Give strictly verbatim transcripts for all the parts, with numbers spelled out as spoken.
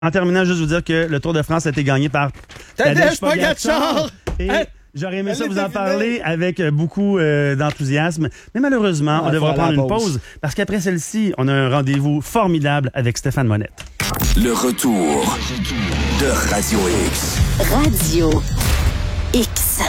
En terminant, juste vous dire que le Tour de France a été gagné par Tadej Pogačar. Et Hein? j'aurais aimé Elle ça vous était en parler finale. avec beaucoup euh, d'enthousiasme. Mais malheureusement, Ah, on devra faut prendre aller à une la pause. pause parce qu'après celle-ci, on a un rendez-vous formidable avec Stéphane Monette. Le retour de Radio X. Radio X.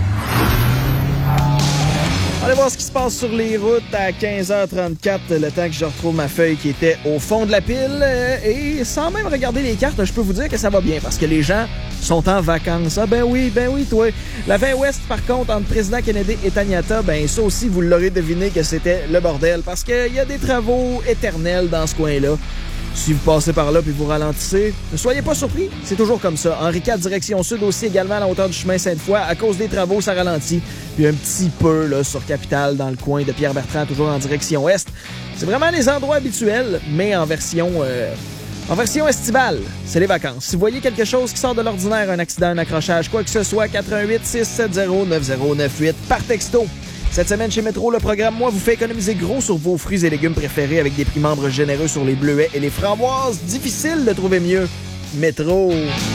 Allez voir ce qui se passe sur les routes à quinze heures trente-quatre, le temps que je retrouve ma feuille qui était au fond de la pile. euh, Et sans même regarder les cartes, je peux vous dire que ça va bien parce que les gens sont en vacances. Ah ben oui, ben oui, toi. La vingt ouest, par contre, entre Président Kennedy et Taniata, ben ça aussi, vous l'aurez deviné que c'était le bordel parce qu'il y a des travaux éternels dans ce coin-là. Si vous passez par là puis vous ralentissez, ne soyez pas surpris, c'est toujours comme ça. Henri quatre, direction sud aussi, également à la hauteur du chemin Sainte-Foy. À cause des travaux, ça ralentit. Puis un petit peu là sur Capitale, dans le coin de Pierre-Bertrand, toujours en direction est. C'est vraiment les endroits habituels, mais en version... Euh, en version estivale. C'est les vacances. Si vous voyez quelque chose qui sort de l'ordinaire, un accident, un accrochage, quoi que ce soit, quatre un huit, six sept zéro, neuf zéro neuf huit par texto. Cette semaine chez Métro, le programme Moi vous fait économiser gros sur vos fruits et légumes préférés avec des prix membres généreux sur les bleuets et les framboises. Difficile de trouver mieux. Métro.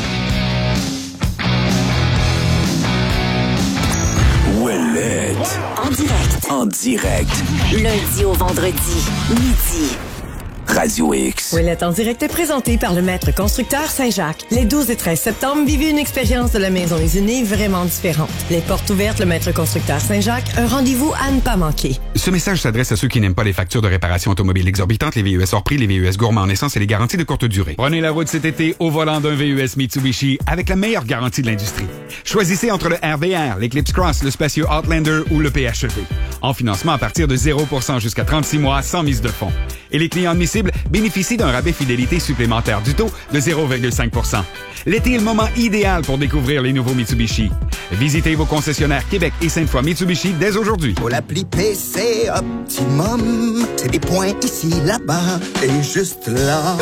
Ouellette. En direct. En direct. Lundi au vendredi. Midi. Radio X. Ouellette en direct est présenté par le maître constructeur Saint-Jacques. Les douze et treize septembre, vivez une expérience de la maison des aînés vraiment différente. Les portes ouvertes, le maître constructeur Saint-Jacques, un rendez-vous à ne pas manquer. Ce message s'adresse à ceux qui n'aiment pas les factures de réparation automobile exorbitantes, les V U S hors prix, les V U S gourmands en essence et les garanties de courte durée. Prenez la route cet été au volant d'un V U S Mitsubishi avec la meilleure garantie de l'industrie. Choisissez entre le R V R, l'Eclipse Cross, le spacieux Outlander ou le P H E V. En financement à partir de zéro pour cent jusqu'à trente-six mois sans mise de fonds. Et les clients admissibles bénéficient d'un rabais fidélité supplémentaire du taux de zéro virgule cinq pour cent. L'été est le moment idéal pour découvrir les nouveaux Mitsubishi. Visitez vos concessionnaires Québec et Sainte-Foy Mitsubishi dès aujourd'hui. Pour l'appli P C Optimum, c'est des points ici, là-bas et juste là.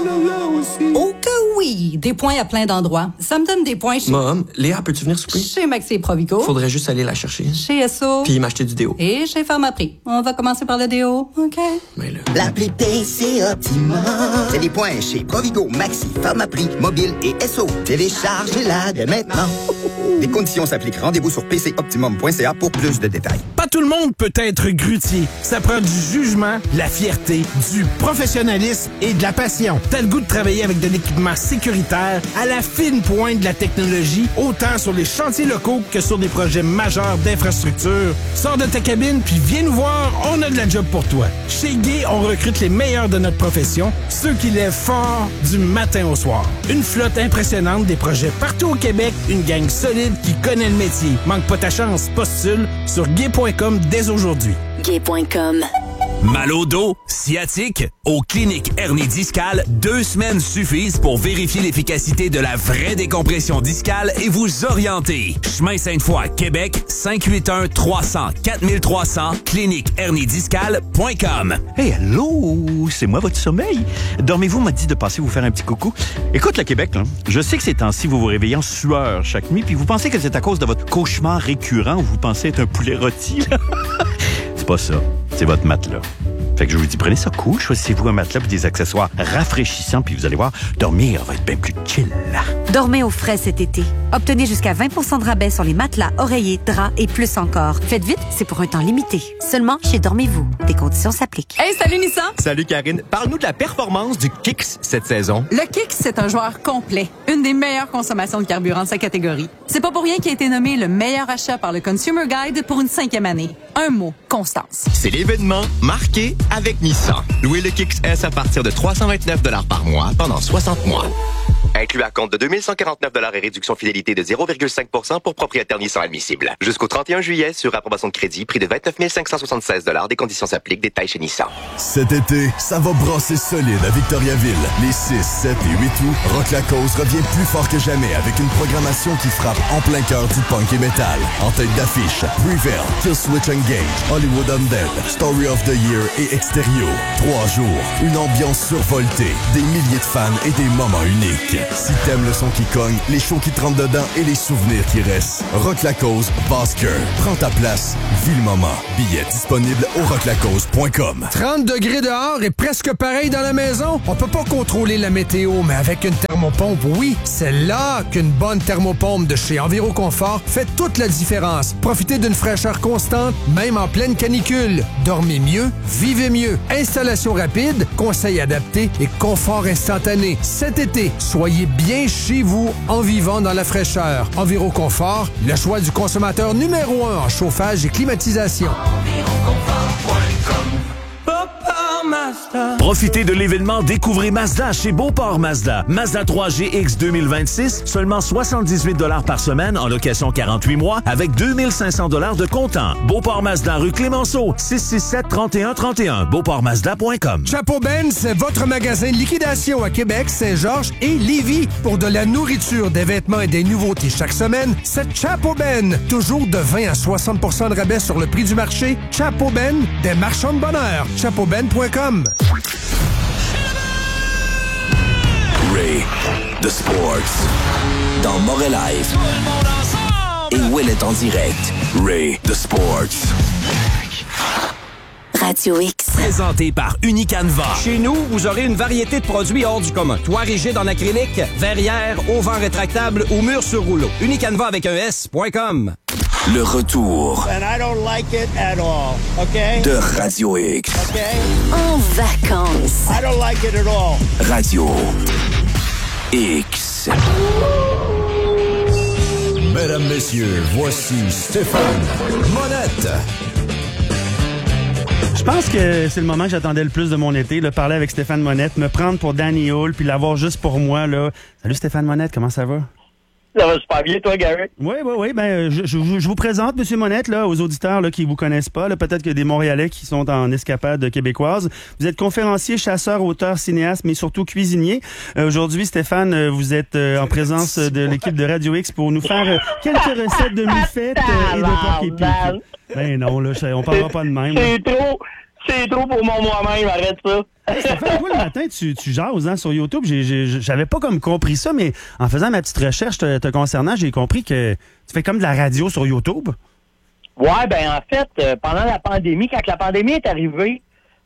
Oh que oui! Des points à plein d'endroits. Ça me donne des points chez... Mom, Léa, peux-tu venir souper? Chez Maxi et Provigo. Faudrait juste aller la chercher. Chez S O. Puis m'acheter du déo. Et chez Pharmaprix. On va commencer par le déo, OK? Mais là... L'appli P C Optimum, c'est des points chez Provigo, Maxi, Pharmaprix, Mobile et S O. Téléchargez-la dès maintenant. Les conditions s'appliquent. Rendez-vous sur p c optimum point c a pour plus de détails. Pas tout le monde peut être grutier. Ça prend du jugement, de la fierté, du professionnalisme et de la passion. T'as le goût de travailler avec de l'équipement sécuritaire à la fine pointe de la technologie, autant sur les chantiers locaux que sur des projets majeurs d'infrastructure. Sors de ta cabine puis viens nous voir, on a de la job pour toi. Chez Gay, on recrute les meilleurs de notre profession, ceux qui lèvent fort du matin au soir. Une flotte impressionnante, des projets partout au Québec, une gang solide qui connaît le métier. Manque pas ta chance, postule sur gay point com dès aujourd'hui. Gay point com. Mal au dos, sciatique, aux cliniques hernie discale, deux semaines suffisent pour vérifier l'efficacité de la vraie décompression discale et vous orienter. Chemin Sainte-Foy, Québec, cinq huit un trois cents quatre trois cents, clinique hernie discale point com. Hey, allô, c'est moi votre sommeil. Dormez-vous m'a dit de passer vous faire un petit coucou. Écoute le Québec, là, je sais que ces temps-ci, vous vous réveillez en sueur chaque nuit, puis vous pensez que c'est à cause de votre cauchemar récurrent où vous pensez être un poulet rôti. C'est pas ça, c'est votre matelas. Fait que je vous dis, prenez ça cool, choisissez-vous un matelas et des accessoires rafraîchissants, puis vous allez voir, dormir va être bien plus chill. Dormez au frais cet été. Obtenez jusqu'à vingt pour cent de rabais sur les matelas, oreillers, draps et plus encore. Faites vite, c'est pour un temps limité. Seulement chez Dormez-vous. Des conditions s'appliquent. Hey, salut Nissan! Salut Karine. Parle-nous de la performance du Kicks cette saison. Le Kicks, c'est un joueur complet. Une des meilleures consommations de carburant de sa catégorie. C'est pas pour rien qu'il a été nommé le meilleur achat par le Consumer Guide pour une cinquième année. Un mot, constance. C'est l'événement marqué avec Nissan. Louez le Kicks S à partir de trois cent vingt-neuf dollars par mois pendant soixante mois. Inclus à compte de deux mille cent quarante-neuf dollars et réduction fidélité de zéro virgule cinq pour cent pour propriétaires Nissan admissibles. Jusqu'au trente et un juillet, sur approbation de crédit, prix de vingt-neuf mille cinq cent soixante-seize dollars. Des conditions s'appliquent. Détails chez Nissan. Cet été, ça va brasser solide à Victoriaville. Les six, sept et huit août, Rock La Cause revient plus fort que jamais avec une programmation qui frappe en plein cœur du punk et metal. En tête d'affiche, Prevail, Kill Switch Engage, Hollywood Undead, Story of the Year et Extérieur. Trois jours, une ambiance survoltée, des milliers de fans et des moments uniques. Si t'aimes le son qui cogne, les shows qui te rentrent dedans et les souvenirs qui restent, Rock La Cause, Basker. Prends ta place, vis le moment. Billets disponibles au rock la cause point com. trente degrés dehors et presque pareil dans la maison? On peut pas contrôler la météo, mais avec une thermopompe, oui, c'est là qu'une bonne thermopompe de chez Enviroconfort fait toute la différence. Profitez d'une fraîcheur constante, même en pleine canicule. Dormez mieux, vivez mieux. Installation rapide, conseils adaptés et confort instantané. Cet été, soyez bien chez vous en vivant dans la fraîcheur. Enviroconfort, le choix du consommateur numéro un en chauffage et climatisation. Profitez de l'événement Découvrez Mazda chez Beauport Mazda. Mazda trois G X deux mille vingt-six, seulement soixante-dix-huit dollars par semaine en location quarante-huit mois avec deux mille cinq cents dollars de comptant. Beauport Mazda rue Clémenceau, six six sept, trente et un trente et un, beauport mazda point com. Chapeau Ben, c'est votre magasin de liquidation à Québec, Saint-Georges et Lévis. Pour de la nourriture, des vêtements et des nouveautés chaque semaine, c'est Chapeau Ben. Toujours de vingt à soixante pour cent de rabais sur le prix du marché. Chapeau Ben, des marchands de bonheur. chapeau ben point com. Ray, The Sports. Dans Morel Live. Et Ouellet en direct. Ray, The Sports. Radio X. Présenté par Unicanva. Chez nous, vous aurez une variété de produits hors du commun. Toit rigide en acrylique, verrière, auvent rétractable ou mur sur rouleau. Unicanva avec un S point com. Le retour And I don't like it at all, okay? de Radio X. Okay? En vacances. I don't like it at all. Radio X. Mesdames, messieurs, voici Stéphane Monette. Je pense que c'est le moment que j'attendais le plus de mon été, là, parler avec Stéphane Monette, me prendre pour Danny Hull, puis l'avoir juste pour moi, là. Salut Stéphane Monette, comment ça va? Ça va super bien, toi, Gary? Oui, oui, oui. Ben, je, je, je vous présente, M. Monette, là, aux auditeurs là, qui vous connaissent pas. Là, peut-être que des Montréalais qui sont en escapade québécoise. Vous êtes conférencier, chasseur, auteur, cinéaste, mais surtout cuisinier. Euh, aujourd'hui, Stéphane, vous êtes euh, en présence de l'équipe de Radio X pour nous faire euh, quelques recettes de mi-fête euh, et de porc épic. Ben non, là, on parlera pas de même. C'est trop... C'est trop pour mon moi-même, arrête ça. Hey, Stéphane, toi, le matin, tu, tu jases hein, sur YouTube. J'ai, j'ai, j'avais pas comme compris ça, mais en faisant ma petite recherche te, te concernant, j'ai compris que tu fais comme de la radio sur YouTube. Ouais, ben en fait, euh, pendant la pandémie, quand la pandémie est arrivée,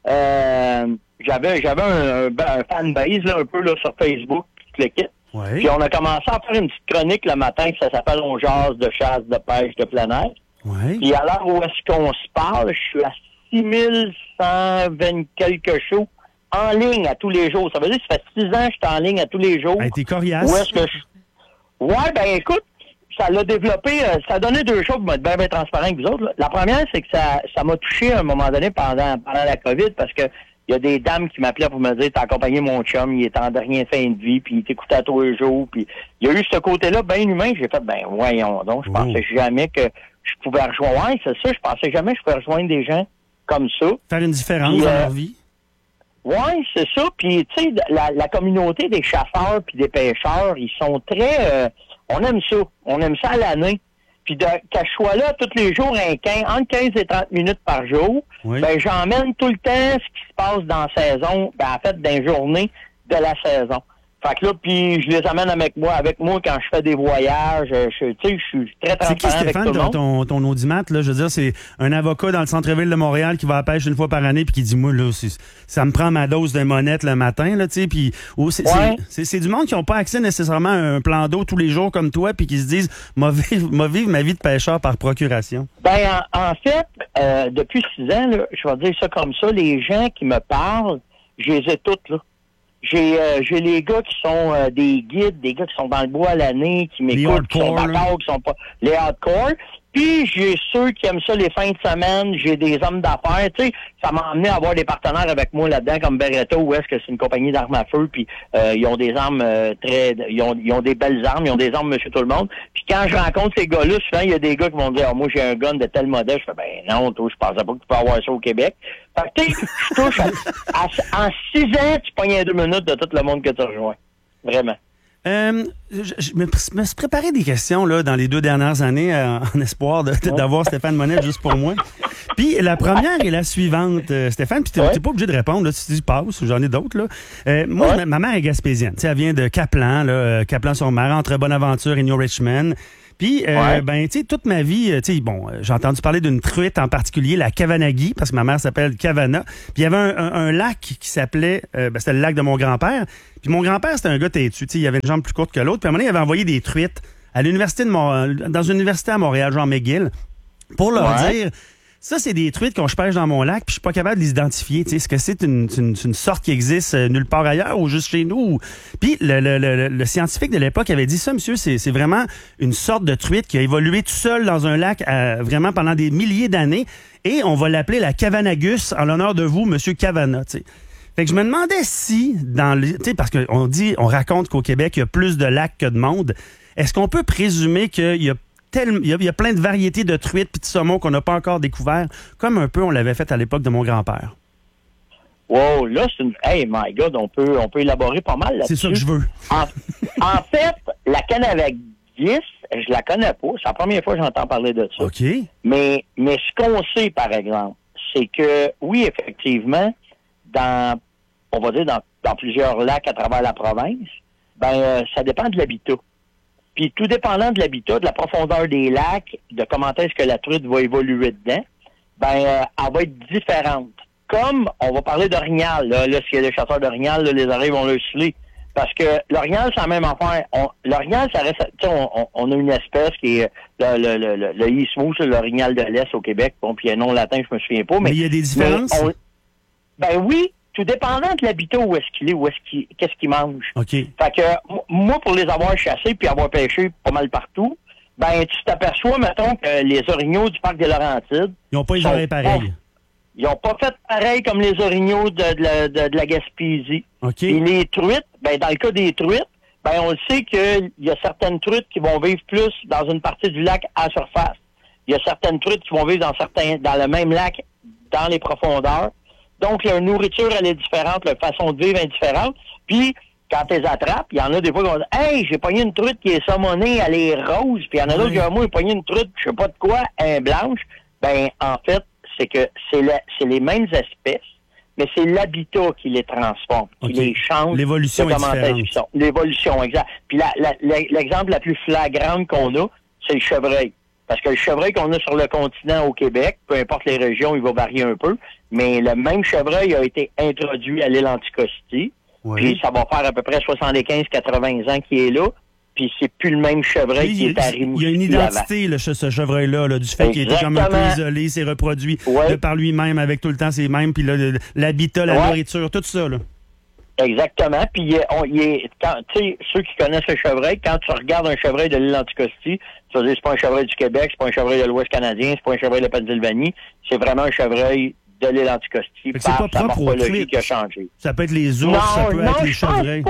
euh, j'avais j'avais un, un, un fanbase là, un peu là, sur Facebook, tout le kit. Ouais. Puis on a commencé à faire une petite chronique le matin, ça s'appelle On jase de chasse, de pêche, de plein air. Ouais. Puis à l'heure où est-ce qu'on se parle, je suis à six mille cent vingt quelques shows en ligne à tous les jours. Ça veut dire que ça fait six ans que je suis en ligne à tous les jours. Hey, t'es coriace. Où est-ce que je... Ouais, ben écoute, ça l'a développé, euh, ça a donné deux choses pour être bien, bien transparent avec vous autres. Là. La première, c'est que ça ça m'a touché à un moment donné pendant pendant la COVID parce que il y a des dames qui m'appelaient pour me dire t'as accompagné mon chum, il est en dernière fin de vie, puis il t'écoutait à tous les jours, puis il y a eu ce côté-là bien humain. J'ai fait ben voyons donc, je pensais jamais que je pouvais rejoindre. Ouais, c'est ça, je pensais jamais que je pouvais rejoindre des gens comme ça. Faire une différence puis, dans euh, leur vie. Oui, c'est ça. Puis, tu sais, la, la communauté des chasseurs puis des pêcheurs, ils sont très... Euh, on aime ça. On aime ça à l'année. Puis, de, que je sois là tous les jours, un quinze, entre quinze et trente minutes par jour, oui. ben j'emmène tout le temps ce qui se passe dans la saison, ben en fait, dans les journées de la saison. Fait que là, puis je les amène avec moi, avec moi quand je fais des voyages. Je, tu sais, je suis très transparent C'est qui, Stéphane, avec tout le monde. ton, ton audimat, là? Je veux dire, c'est un avocat dans le centre-ville de Montréal qui va à la pêche une fois par année puis qui dit, moi, là, c'est, ça me prend ma dose de monette le matin, là, tu sais, puis oh, c'est, ouais. c'est, c'est, c'est du monde qui n'ont pas accès nécessairement à un plan d'eau tous les jours comme toi puis qui se disent, moi, vivre, vivre ma vie de pêcheur par procuration. Ben, en, en fait, euh, depuis six ans, là, je vais dire ça comme ça, les gens qui me parlent, je les ai toutes, là. J'ai euh, j'ai les gars qui sont euh, des guides, des gars qui sont dans le bois à l'année, qui m'écoutent, qui sont d'accord, qui sont pas les hardcore. Puis j'ai ceux qui aiment ça les fins de semaine, j'ai des hommes d'affaires, tu sais, ça m'a amené à avoir des partenaires avec moi là-dedans comme Beretta, où est-ce que c'est une compagnie d'armes à feu, puis euh, ils ont des armes euh, très, ils ont ils ont des belles armes, ils ont des armes monsieur tout le monde. Puis quand je rencontre ces gars-là, souvent il y a des gars qui vont dire oh, moi j'ai un gun de tel modèle, je fais ben non, toi je pensais pas que tu peux avoir ça au Québec. Fait que tu sais, je touche à, à, en six ans, tu pognes deux minutes de tout le monde que tu rejoins. Vraiment. Euh, je, je me, me suis préparé des questions là dans les deux dernières années euh, en espoir de, de, d'avoir Stéphane Monette juste pour moi. Puis la première est la suivante, euh, Stéphane, puis t'es, ouais. t'es pas obligé de répondre, là, tu te dis passe, j'en ai d'autres. Là. Euh, moi, ouais. ma, ma mère est gaspésienne, elle vient de Caplan, là, Caplan-sur-Mer, entre Bonaventure et New Richmond. Puis, euh, ouais. ben, tu sais, toute ma vie, tu sais, bon, j'ai entendu parler d'une truite en particulier, la Cavanagui, parce que ma mère s'appelle Cavana. Puis, il y avait un, un, un lac qui s'appelait, euh, ben, c'était le lac de mon grand-père. Puis, mon grand-père, c'était un gars têtu, tu sais, il avait une jambe plus courte que l'autre. Puis, à un moment donné, il avait envoyé des truites à l'université de Mont- dans une université à Montréal, Jean McGill, pour leur ouais. dire... Ça, c'est des truites qu'on je pêche dans mon lac, puis je suis pas capable de les identifier. Est-ce que c'est une, une, une sorte qui existe euh, nulle part ailleurs ou juste chez nous? Puis le, le, le, le scientifique de l'époque avait dit ça, monsieur, c'est, c'est vraiment une sorte de truite qui a évolué tout seul dans un lac euh, vraiment pendant des milliers d'années. Et on va l'appeler la Cavanagus en l'honneur de vous, monsieur Cavana. T'sais. Fait que je me demandais si, dans le, tu sais, parce qu'on dit, on raconte qu'au Québec, il y a plus de lacs que de monde. Est-ce qu'on peut présumer qu'il y a Il y, a, il y a plein de variétés de truites et de saumons qu'on n'a pas encore découvert, comme un peu on l'avait fait à l'époque de mon grand-père. Wow, là, c'est une... Hey, my God, on peut, on peut élaborer pas mal là-dessus. C'est ça que je veux. En, en fait, la Canavagis, je la connais pas. C'est la première fois que j'entends parler de ça. OK. Mais, mais ce qu'on sait, par exemple, c'est que, oui, effectivement, dans, on va dire, dans, dans plusieurs lacs à travers la province, ben, euh, ça dépend de l'habitat. Puis, tout dépendant de l'habitat, de la profondeur des lacs, de comment est-ce que la truite va évoluer dedans, ben, euh, elle va être différente. Comme, on va parler d'orignal, là, là s'il y a des chasseurs d'orignal, là, les oreilles vont le saouler. Parce que l'orignal, c'est la même affaire. On, l'orignal, ça reste, tu sais, on, on, on a une espèce qui est le, le, le, le, le isthmus, l'orignal de l'Est au Québec. Bon, puis il y a un nom latin, je me souviens pas. Mais, mais il y a des différences? On, ben oui. Tout dépendant de l'habitat où est-ce qu'il est, où est-ce qu'il, qu'est-ce qu'il mange. OK. Fait que, moi, pour les avoir chassés puis avoir pêché pas mal partout, ben, tu t'aperçois, mettons, que les orignaux du parc des Laurentides... Ils n'ont pas les oreilles pareilles. Ils n'ont pas fait pareil comme les orignaux de, de, la, de, de la Gaspésie. OK. Et les truites, ben, dans le cas des truites, ben, on le sait qu'il y a certaines truites qui vont vivre plus dans une partie du lac à surface. Il y a certaines truites qui vont vivre dans certains, dans le même lac, dans les profondeurs. Donc, leur nourriture, elle est différente, leur façon de vivre est différente. Puis, quand tu les attrapes, il y en a des fois qui vont dire « Hey, j'ai pogné une truite qui est saumonnée, elle est rose. » Puis, il y en a d'autres qui disent « Moi, j'ai pogné une truite, je sais pas de quoi, elle est blanche. » Ben, en fait, c'est que c'est, la, c'est les mêmes espèces, mais c'est l'habitat qui les transforme, qui okay. les change. L'évolution est différente. L'évolution, exact. Puis, la, la, la, l'exemple la plus flagrante qu'on a, c'est le chevreuil. Parce que le chevreuil qu'on a sur le continent au Québec, peu importe les régions, il va varier un peu, mais le même chevreuil a été introduit à l'île Anticosti. Oui. Puis ça va faire à peu près soixante-quinze à quatre-vingts ans qu'il est là. Puis c'est plus le même chevreuil oui, qui est à Rimouski. Il y a une identité, là, ce chevreuil-là, là, du fait Exactement. qu'il était comme un peu isolé, s'est reproduit ouais. de par lui-même, avec tout le temps ses mêmes, puis là, l'habitat, la ouais. nourriture, tout ça, là. Exactement. Puis il est, on, il est, quand, tu sais, ceux qui connaissent le chevreuil, quand tu regardes un chevreuil de l'île Anticosti, tu vas dire c'est pas un chevreuil du Québec, c'est pas un chevreuil de l'Ouest canadien, c'est pas un chevreuil de Pennsylvanie, c'est vraiment un chevreuil de l'île Anticosti par sa morphologie qui a changé. Ça peut être les ours, non, ça peut non, être les chevreuils.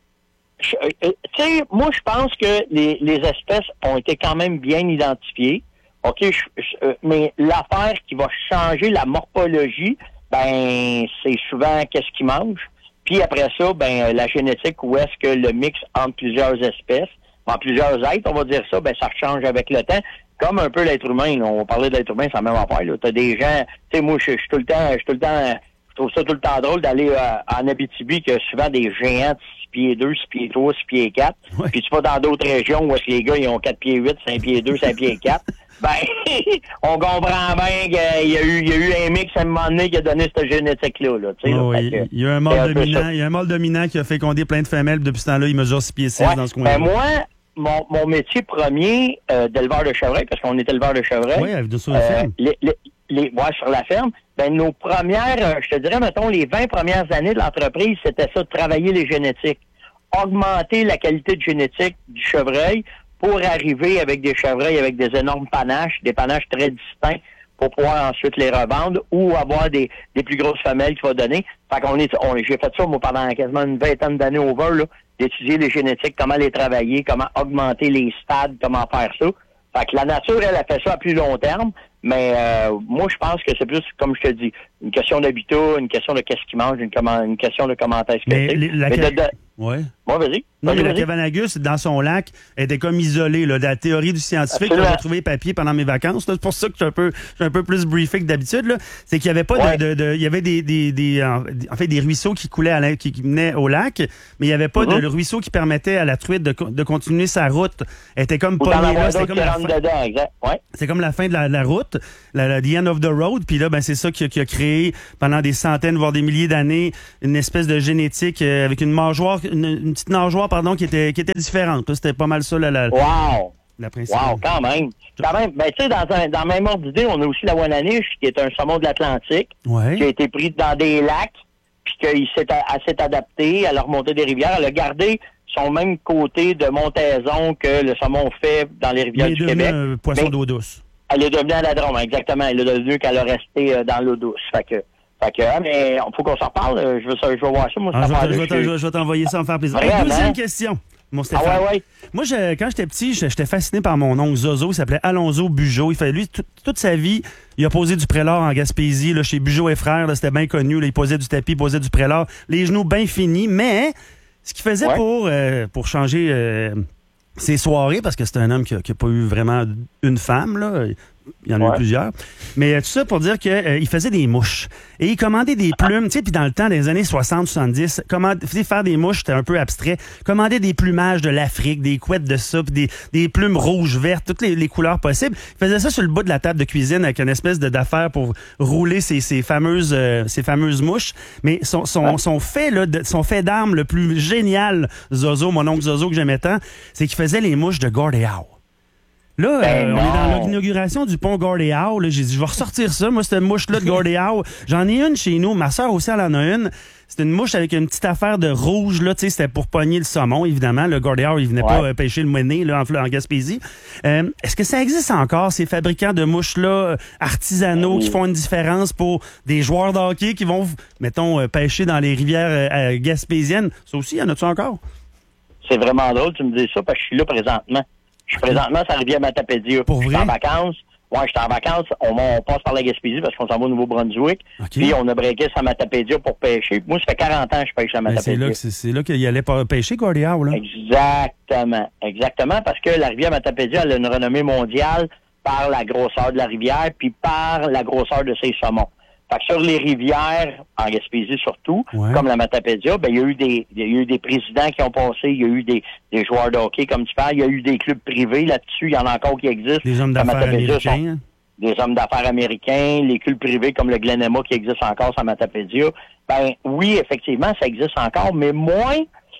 Tu sais, moi je pense que les, les espèces ont été quand même bien identifiées. OK, je, je, mais l'affaire qui va changer la morphologie, ben c'est souvent qu'est-ce qu'ils mangent. Puis après ça, ben la génétique, où est-ce que le mix entre plusieurs espèces, en plusieurs êtres, on va dire ça, ben ça change avec le temps. Comme un peu l'être humain, là. On parlait de l'être humain, c'est la même affaire. Là. T'as des gens, tu sais, moi, je suis tout le temps, je suis tout le temps, je trouve ça tout le temps drôle d'aller euh, en Abitibi, qu'il y a souvent des géants de six pieds deux, six pieds trois, six pieds quatre. Ouais. Puis tu vas dans d'autres régions où est-ce que les gars, ils ont quatre pieds huit, cinq pieds deux, cinq pieds quatre. Ben, on comprend bien qu'il y a eu, il y a eu un mix à un moment donné qui a donné cette génétique-là, là, tu sais. Oh, là, oui. que, il y a un mâle dominant, il y a un mâle dominant qui a fécondé plein de femelles, depuis ce temps-là, il mesure six pieds six ouais. dans ce coin-là. Ben, moi, mon, mon métier premier euh, d'éleveur de chevreuil, parce qu'on est éleveur de chevreuil. Oui, avec de sur la euh, ferme. Les, les, les, ouais, sur la ferme. Ben, nos premières, euh, je te dirais, mettons, les vingt premières années de l'entreprise, c'était ça, de travailler les génétiques. Augmenter la qualité de génétique du chevreuil pour arriver avec des chevreuils avec des énormes panaches, des panaches très distincts pour pouvoir ensuite les revendre ou avoir des, des plus grosses femelles qu'il va donner. Fait qu'on est, on, j'ai fait ça, moi, pendant quasiment une vingtaine d'années over, là, d'étudier les génétiques, comment les travailler, comment augmenter les stades, comment faire ça. Fait que la nature, elle a fait ça à plus long terme, mais euh, moi, je pense que c'est plus, comme je te dis, une question d'habitat, une question de qu'est-ce qu'ils mangent, une, comment, une question de comment est-ce que Mais c'est. la Mais ca- de, de... Ouais. Bon, vas-y. Non, Vas-y, mais la vas-y. Cavanagus, dans son lac, était comme isolée. Là, de la théorie du scientifique, Absolument. j'ai trouvé papier pendant mes vacances. là. C'est pour ça que je suis un peu, je suis un peu plus briefé que d'habitude. Là. C'est qu'il y avait pas Ouais. de, de, de- il y avait des, des, des, en en fait, des ruisseaux qui coulaient, à la- qui, qui menaient au lac, mais il y avait pas Mhm. de ruisseau qui permettait à la truite de, co- de continuer sa route. Elle était comme Ou d'en pognée avoir là. C'était d'autres comme qui la rentrent fin- dedans, exact. Ouais. c'est comme la fin de la, la route, la, la- the end of the road. Puis là, ben c'est ça qui a, qui a créé pendant des centaines, voire des milliers d'années, une espèce de génétique euh, avec une nageoire, une, une petite nageoire, pardon, qui était qui était différente. Là, c'était pas mal ça la la, Wow! la principale. Wow, quand même. Quand même. Ben, tu sais, dans, un, dans le même ordre d'idée, on a aussi la Wananiche, qui est un saumon de l'Atlantique, Ouais. qui a été pris dans des lacs, puis qu'il s'est, elle s'est adaptée à la remontée des rivières. Elle a gardé son même côté de montaison que le saumon fait dans les rivières Il est du devenu Québec. un poisson Mais d'eau douce. Elle est devenue à la Drôme, exactement. Elle est devenue qu'elle a resté euh, dans l'eau douce. Fait que, fait que, ah, mais il faut qu'on s'en reparle. Euh, Je veux, ça, je veux voir ça, moi, Ah, cette je, vais te- affaire-là. je vais te- Je suis- je vais- je vais t'envoyer ça en faire plaisir. Hey, Vraiment? deuxième question, mon Stéphane. Ah ouais, ouais. Moi, je- quand j'étais petit, je- j'étais fasciné par mon oncle Zozo. Il s'appelait Alonzo Bugeaud. Il fait, lui, tout- toute sa vie, il a posé du prélard en Gaspésie, là, chez Bugeaud et Frères. là, C'était bien connu. Là, il posait du tapis, il posait du prélard. Les genoux bien finis. Mais ce qu'il faisait Ouais. pour, euh, pour changer euh, ses soirées, parce que c'est un homme qui n'a pas eu vraiment une femme, là. Il y en a eu Ouais. plusieurs. Mais euh, tout ça pour dire qu'il faisait des mouches. Et il commandait des plumes. Tu sais, puis dans le temps, des années soixante soixante-dix, commande, tu sais, faire des mouches, c'était un peu abstrait. Commandait des plumages de l'Afrique, des couettes de ça, puis des, des plumes rouges, vertes, toutes les, les couleurs possibles. Il faisait ça sur le bas de la table de cuisine avec une espèce de d'affaire pour rouler ces, ces fameuses euh, ces fameuses mouches. Mais son, son, son fait là, de- son fait d'arme le plus génial, Zozo, mon oncle Zozo que j'aimais tant, c'est qu'il faisait les mouches de Gordie Howe. Là, Ben euh, on est dans non. l'inauguration du pont Gordie Howe. Là, j'ai dit, je vais ressortir ça. Moi, cette mouche-là de Gordie Howe. J'en ai une chez nous. Ma soeur aussi, elle en a une. C'est une mouche avec une petite affaire de rouge. Là, tu sais, c'était pour pogner le saumon, évidemment. Le Gordie Howe, il venait Ouais. pas euh, pêcher le monnaie là, en, en Gaspésie. Euh, Est-ce que ça existe encore, ces fabricants de mouches-là, euh, artisanaux, qui font une différence pour des joueurs de hockey qui vont, mettons, euh, pêcher dans les rivières euh, euh, gaspésiennes? Ça aussi, y en a-tu encore? C'est vraiment drôle, tu me dis ça, parce que je suis là présentement. Je suis présentement sur la rivière Matapédia. Pour Je suis vrai? en vacances. Ouais, je suis en vacances. On, on passe par la Gaspésie parce qu'on s'en va au Nouveau-Brunswick. Puis on a breaké sur Matapédia pour pêcher. Moi, ça fait quarante ans que je pêche à Ben, c'est Matapédia. là que c'est c'est là qu'il allait pas pêcher, Gordie Howe, là. Exactement. Exactement, parce que la rivière Matapédia, elle a une renommée mondiale par la grosseur de la rivière puis par la grosseur de ses saumons. Fait que sur les rivières, en Gaspésie surtout, Ouais. comme la Matapédia, ben, il y a eu des, il y a eu des présidents qui ont passé, il y a eu des, des joueurs de hockey, comme tu parles, il y a eu des clubs privés là-dessus, il y en a encore qui existent. Des hommes La d'affaires Matapédia sont- américains. hein. des hommes d'affaires américains, les clubs privés comme le Glen Emma qui existe encore sur Matapédia. Ben oui, effectivement, ça existe encore, mais moins.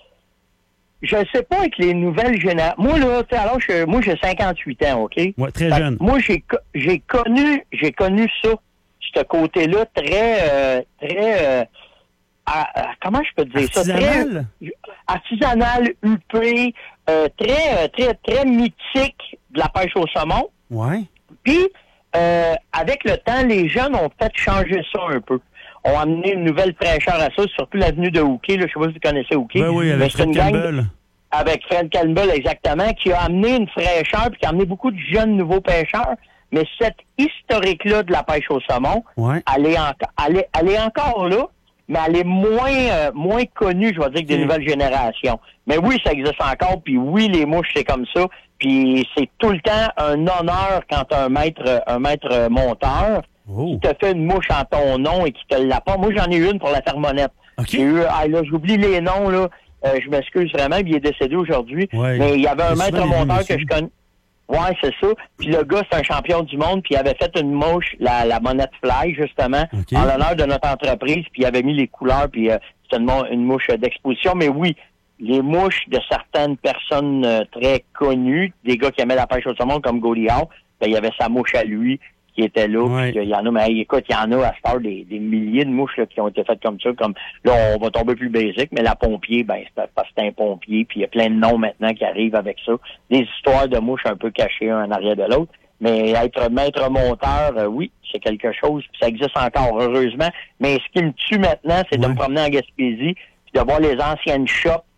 Je sais pas avec les nouvelles générations. Moi, là, tu sais, alors, je, moi, j'ai cinquante-huit ans, OK? Ouais, très Fait que jeune. Moi, j'ai, co- j'ai connu, j'ai connu ça, ce côté-là très, euh, très, euh, à- à- comment je peux dire ça? Artisanal? Très artisanal, huppé, euh, très, euh, très, très mythique de la pêche au saumon. Ouais. Puis, euh, avec le temps, les jeunes ont peut-être changé ça un peu. Ont amené une nouvelle fraîcheur à ça, surtout l'avenue de Hooké. Là, je sais pas si vous connaissez Hooké. Ben oui, Mais avec c'est Fred une gang- Campbell. Avec Fred Campbell, exactement, qui a amené une fraîcheur puis qui a amené beaucoup de jeunes nouveaux pêcheurs. Mais cette historique-là de la pêche au saumon, Ouais. elle, est enco- elle, est, elle est encore là, mais elle est moins euh, moins connue, je vais dire, que des Mm. nouvelles générations. Mais oui, ça existe encore, puis oui, les mouches, c'est comme ça. Puis c'est tout le temps un honneur quand un maître un maître monteur Oh. qui te fait une mouche en ton nom et qui te l'apporte. Moi, j'en ai eu une pour la thermonnette. OK. J'ai eu, ah, là, j'oublie les noms, là. Euh, je m'excuse vraiment, il est décédé aujourd'hui. Ouais. Mais il y avait un C'est maître souvent les monteur mêmes que je connais. Ouais, c'est ça. Puis le gars, c'est un champion du monde, puis il avait fait une mouche, la, la Monette Fly, justement, OK. en l'honneur de notre entreprise, puis il avait mis les couleurs, puis euh, c'était une, mo- une mouche d'exposition. Mais oui, les mouches de certaines personnes euh, très connues, des gars qui aimaient la pêche au saumon, comme Gordie Howe, ben, il y avait sa mouche à lui qui était là. Ouais. Puis il y en a, mais hey, écoute, il y en a à cette heure des, des milliers de mouches là, qui ont été faites comme ça. Comme là, on va tomber plus basique, mais la pompier, ben c'est parce que c'est un pompier, puis il y a plein de noms maintenant qui arrivent avec ça. Des histoires de mouches un peu cachées un en arrière de l'autre. Mais être maître monteur, euh, oui, c'est quelque chose, puis ça existe encore, heureusement. Mais ce qui me tue maintenant, c'est de Ouais. me promener en Gaspésie, puis de voir les anciennes shops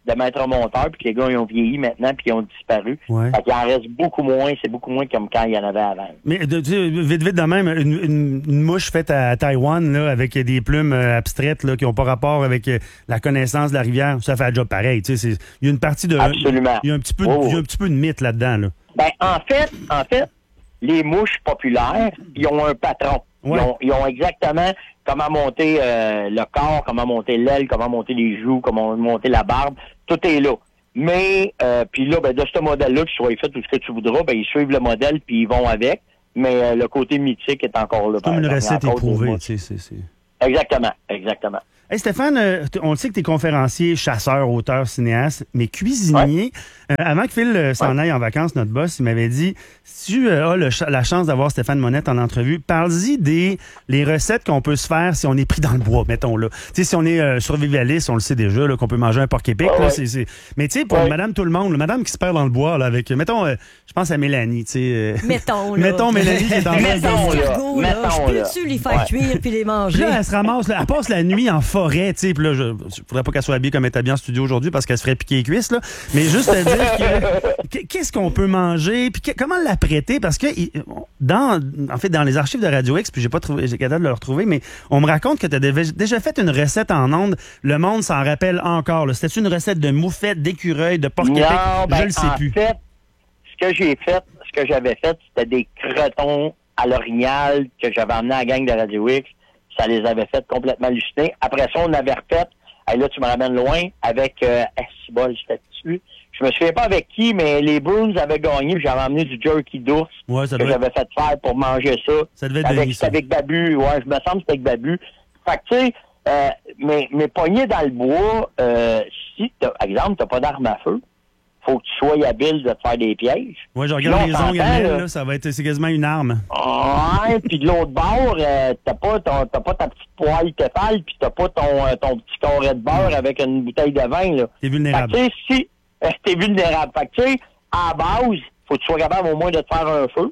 de maîtres monteurs, puis que les gars, ils ont vieilli maintenant, puis ils ont disparu. Ouais. Fait qu'il en reste beaucoup moins, c'est beaucoup moins comme quand il y en avait avant. Mais de, de, vite, vite de même, une, une, une mouche faite à Taïwan, là, avec des plumes euh, abstraites là, qui n'ont pas rapport avec euh, la connaissance de la rivière, ça fait un job pareil. Tu sais, il y a une partie de... Absolument. Il y a un petit peu, Oh. il y a un petit peu de mythe là-dedans. Là. Ben, en fait, en fait, les mouches populaires, ils ont un patron. Ouais. Ils, ont, ils ont exactement comment monter euh, le corps, comment monter l'aile, comment monter les joues, comment monter la barbe. Tout est là. Mais, euh, puis là, ben, de ce modèle-là, que tu sois fait tout ce que tu voudras, ben, ils suivent le modèle puis ils vont avec. Mais euh, le côté mythique est encore là. C'est comme une recette encore des éprouvée. mouches. Tu sais, c'est, c'est... Exactement, exactement. Hey Stéphane, euh, t- on le sait que tu es conférencier, chasseur, auteur, cinéaste, mais cuisinier. Euh, avant que Phil euh, s'en aille en vacances, notre boss, il m'avait dit, si tu euh, as le ch- la chance d'avoir Stéphane Monette en entrevue, parle-y des les recettes qu'on peut se faire si on est pris dans le bois, mettons là. Tu sais, si on est euh, survivaliste, on le sait déjà, là, qu'on peut manger un porc-épic. Ouais, là, ouais. c'est, c'est... Mais tu sais, pour Ouais. madame tout le monde, là, madame qui se perd dans le bois, là, avec, mettons, euh, je pense à Mélanie, tu sais. euh, Mettons, là. mettons Mélanie qui est en train Mettons, de... là. Escargots, là, Mettons, je là. peux-tu les faire Ouais. cuire puis les Puis manger? là, elle se ramasse, là, elle passe la nuit en forêt, tu sais, puis là, je, je faudrait pas qu'elle soit habillée comme elle est habillée en studio aujourd'hui parce qu'elle se ferait piquer les cuisses, là. Mais juste à dire que, que- qu'est-ce qu'on peut manger, puis que- comment l'apprêter, parce que il- dans, en fait, dans les archives de Radio X, puis j'ai pas trouvé, j'ai capable de le retrouver, mais on me raconte que tu as déjà fait une recette en ondes. Le monde s'en rappelle encore, là. C'était une recette de moufette, d'écureuil, de porc-épic, Non, ben, je le sais en plus. fait, ce que j'ai fait, ce que j'avais fait, c'était des crotons à l'orignal que j'avais emmené à la gang de Radio X. Ça les avait fait complètement halluciner. Après ça, on avait refait, hey, là, tu me ramènes loin, avec, euh, eh, si bol, j'étais dessus. Je me souviens pas avec qui, mais les Bruins avaient gagné, puis j'avais emmené du jerky d'ours Ouais, ça que devait, j'avais fait faire pour manger ça. ça devait être Avec, Denis, ça. c'était avec Babu, ouais, je me semble que c'était avec Babu. Fait que, tu sais, euh, mes, mes poignées dans le bois, euh, si, t'as, par exemple, t'as pas d'arme à feu, faut que tu sois habile de te faire des pièges. Ouais, je Puis regarde là, les on ongles à s'entend, Mel, là. là, ça va être, c'est quasiment une arme. Ouais, puis de l'autre bord, euh, t'as pas ton, t'as pas ta petite poêle Tefal, puis t'as pas ton, euh, ton petit carré de beurre avec une bouteille de vin, là. T'es vulnérable. Fait que, tu sais, si, euh, t'es vulnérable. Fait que, tu sais, à la base, faut que tu sois capable au moins de te faire un feu.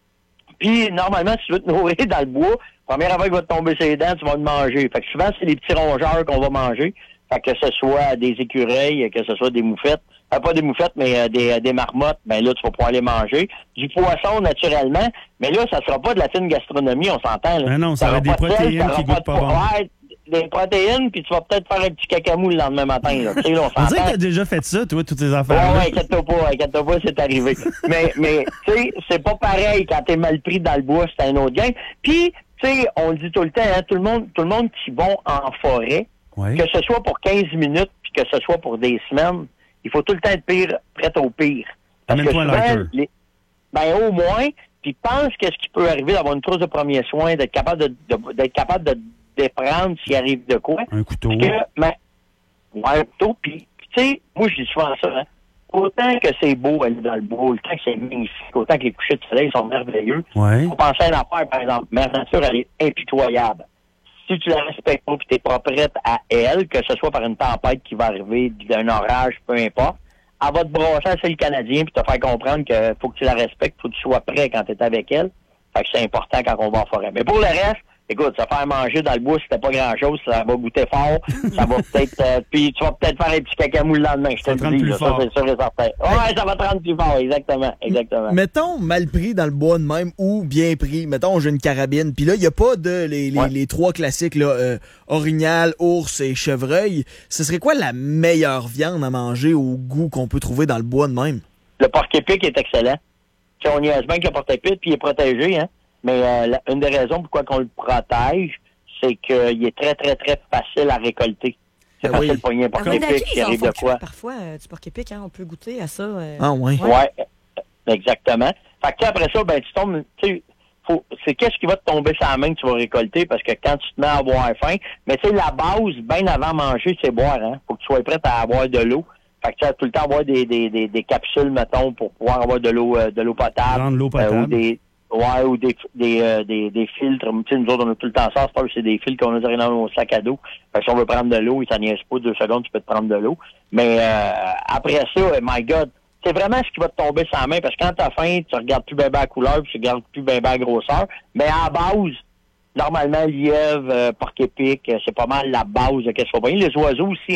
Puis, normalement, si tu veux te nourrir dans le bois, première fois qu'il va te tomber sur les dents, tu vas le manger. Fait que souvent, c'est les petits rongeurs qu'on va manger. Fait que ce soit des écureuils, que ce soit des moufettes. Euh, pas des moufettes, mais euh, des, des marmottes, ben là, tu vas pouvoir les manger. Du poisson, naturellement. Mais là, ça sera pas de la fine gastronomie, on s'entend, là. Ben non, ça va aura être des pas de sel, protéines ça aura qui pas goûtent de pas po- bon. Ouais, des protéines, puis tu vas peut-être faire un petit cacamou le lendemain matin, là. Tu sais, là, on On dirait s'entend. que t'as déjà fait ça, toi, toutes ces affaires. Ouais, ouais, inquiète-toi pas, inquiète-toi pas, c'est arrivé. mais, mais, tu sais, c'est pas pareil quand t'es mal pris dans le bois, c'est un autre game. Puis, tu sais, on le dit tout le temps, hein, tout le monde, tout le monde qui va en forêt, Ouais. que ce soit pour quinze minutes, puis que ce soit pour des semaines, il faut tout le temps être pire, prêt au pire. Parce que Amène-toi un souvent, lighter. les- ben, au moins, puis pense qu'est-ce qui peut arriver d'avoir une trousse de premiers soins, d'être capable de, de- d'être capable de déprendre s'il arrive de quoi. Un couteau. Parce que, ben, ouais, un couteau, puis, puis, tu sais, moi, je dis souvent ça, hein. Autant que c'est beau aller dans le bois, autant que c'est magnifique, autant que les couchers de soleil sont merveilleux, Ouais. faut penser à une affaire, par exemple. Mère Nature, elle est impitoyable. Si tu la respectes pas, puis t'es pas prête à elle, que ce soit par une tempête qui va arriver, d'un orage, peu importe, elle va te brasser à celle canadien puis te faire comprendre que faut que tu la respectes, faut que tu sois prêt quand tu es avec elle. Fait que c'est important quand on va en forêt. Mais pour le reste, écoute, ça faire manger dans le bois, c'était pas grand-chose, ça va goûter fort, ça va peut-être... Euh, puis tu vas peut-être faire un petit cacamou le lendemain, je te Ça te rend le dis, plus là, ça fort. c'est sûr et certain. Ouais, ça va te rendre plus fort, exactement, exactement. Mettons mal pris dans le bois de même ou bien pris. Mettons, j'ai une carabine. Puis là, il n'y a pas de les, les, Ouais. les trois classiques, là, euh, orignal, ours et chevreuil. Ce serait quoi la meilleure viande à manger au goût qu'on peut trouver dans le bois de même? Le porc-épic est excellent. Tu sais, on y a bien que le porc-épic, puis il est protégé, hein. Mais euh, la- une des raisons pourquoi on le protège, c'est qu'il est très, très, très facile à récolter. C'est Ben facile oui. de pogner un À porc-épic Wendake, s'il ils en arrive font de quoi. cuire parfois euh, du porc-épic, hein, on peut goûter à ça. euh. Ah ouais. Ouais, exactement. Fait que après ça, ben tu tombes, tu sais, faut, c'est qu'est-ce qui va te tomber sur la main que tu vas récolter, parce que quand tu te mets à avoir faim, mais tu sais, la base, bien avant de manger, c'est boire, hein. Faut que tu sois prêt à avoir de l'eau. Fait que tu as tout le temps avoir des, des, des, des capsules, mettons, pour pouvoir avoir de l'eau, euh, de l'eau potable. Prendre l'eau Euh, potable. ou des, ouais, ou des, des, euh, des, des filtres. Tu sais, nous autres, on a tout le temps ça. C'est pas que c'est des filtres qu'on a dans nos sacs à dos. Fait que si on veut prendre de l'eau, il s'en niaise pas deux secondes, tu peux te prendre de l'eau. Mais, euh, après ça, eh, my God, c'est vraiment ce qui va te tomber sans main, parce que quand t'as faim, tu regardes plus bien bien la couleur, puis tu regardes plus bien bien la grosseur. Mais à la base, normalement, lièvre, euh, porc-épic, euh, c'est pas mal la base de qu'est-ce qu'il faut pas. Les oiseaux aussi, hein.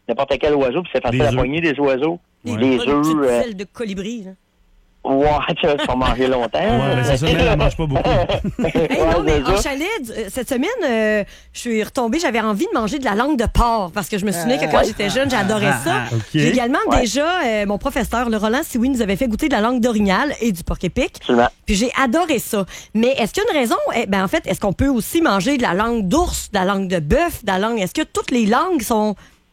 n'importe quel oiseau, puis c'est facile à poigner des oiseaux. Les, les œufs. Euh... Euh... de colibri, là. Ouais, tu vas manger longtemps. Ouais, mais c'est ça, mais elle mange pas beaucoup. Hey, non, mais en chalet, cette semaine, euh, je suis retombée, j'avais envie de manger de la langue de porc parce que je me souvenais que quand j'étais jeune, j'adorais ça. Okay. J'ai également ouais. déjà, euh, mon professeur, le Roland Sioui, nous avait fait goûter de la langue d'orignal et du porc épic. Absolument. Puis j'ai adoré ça. Mais est-ce qu'il y a une raison? Eh, ben, en fait, est-ce qu'on peut aussi manger de la langue d'ours, de la langue de bœuf, de la langue... Est-ce que toutes les langues sont...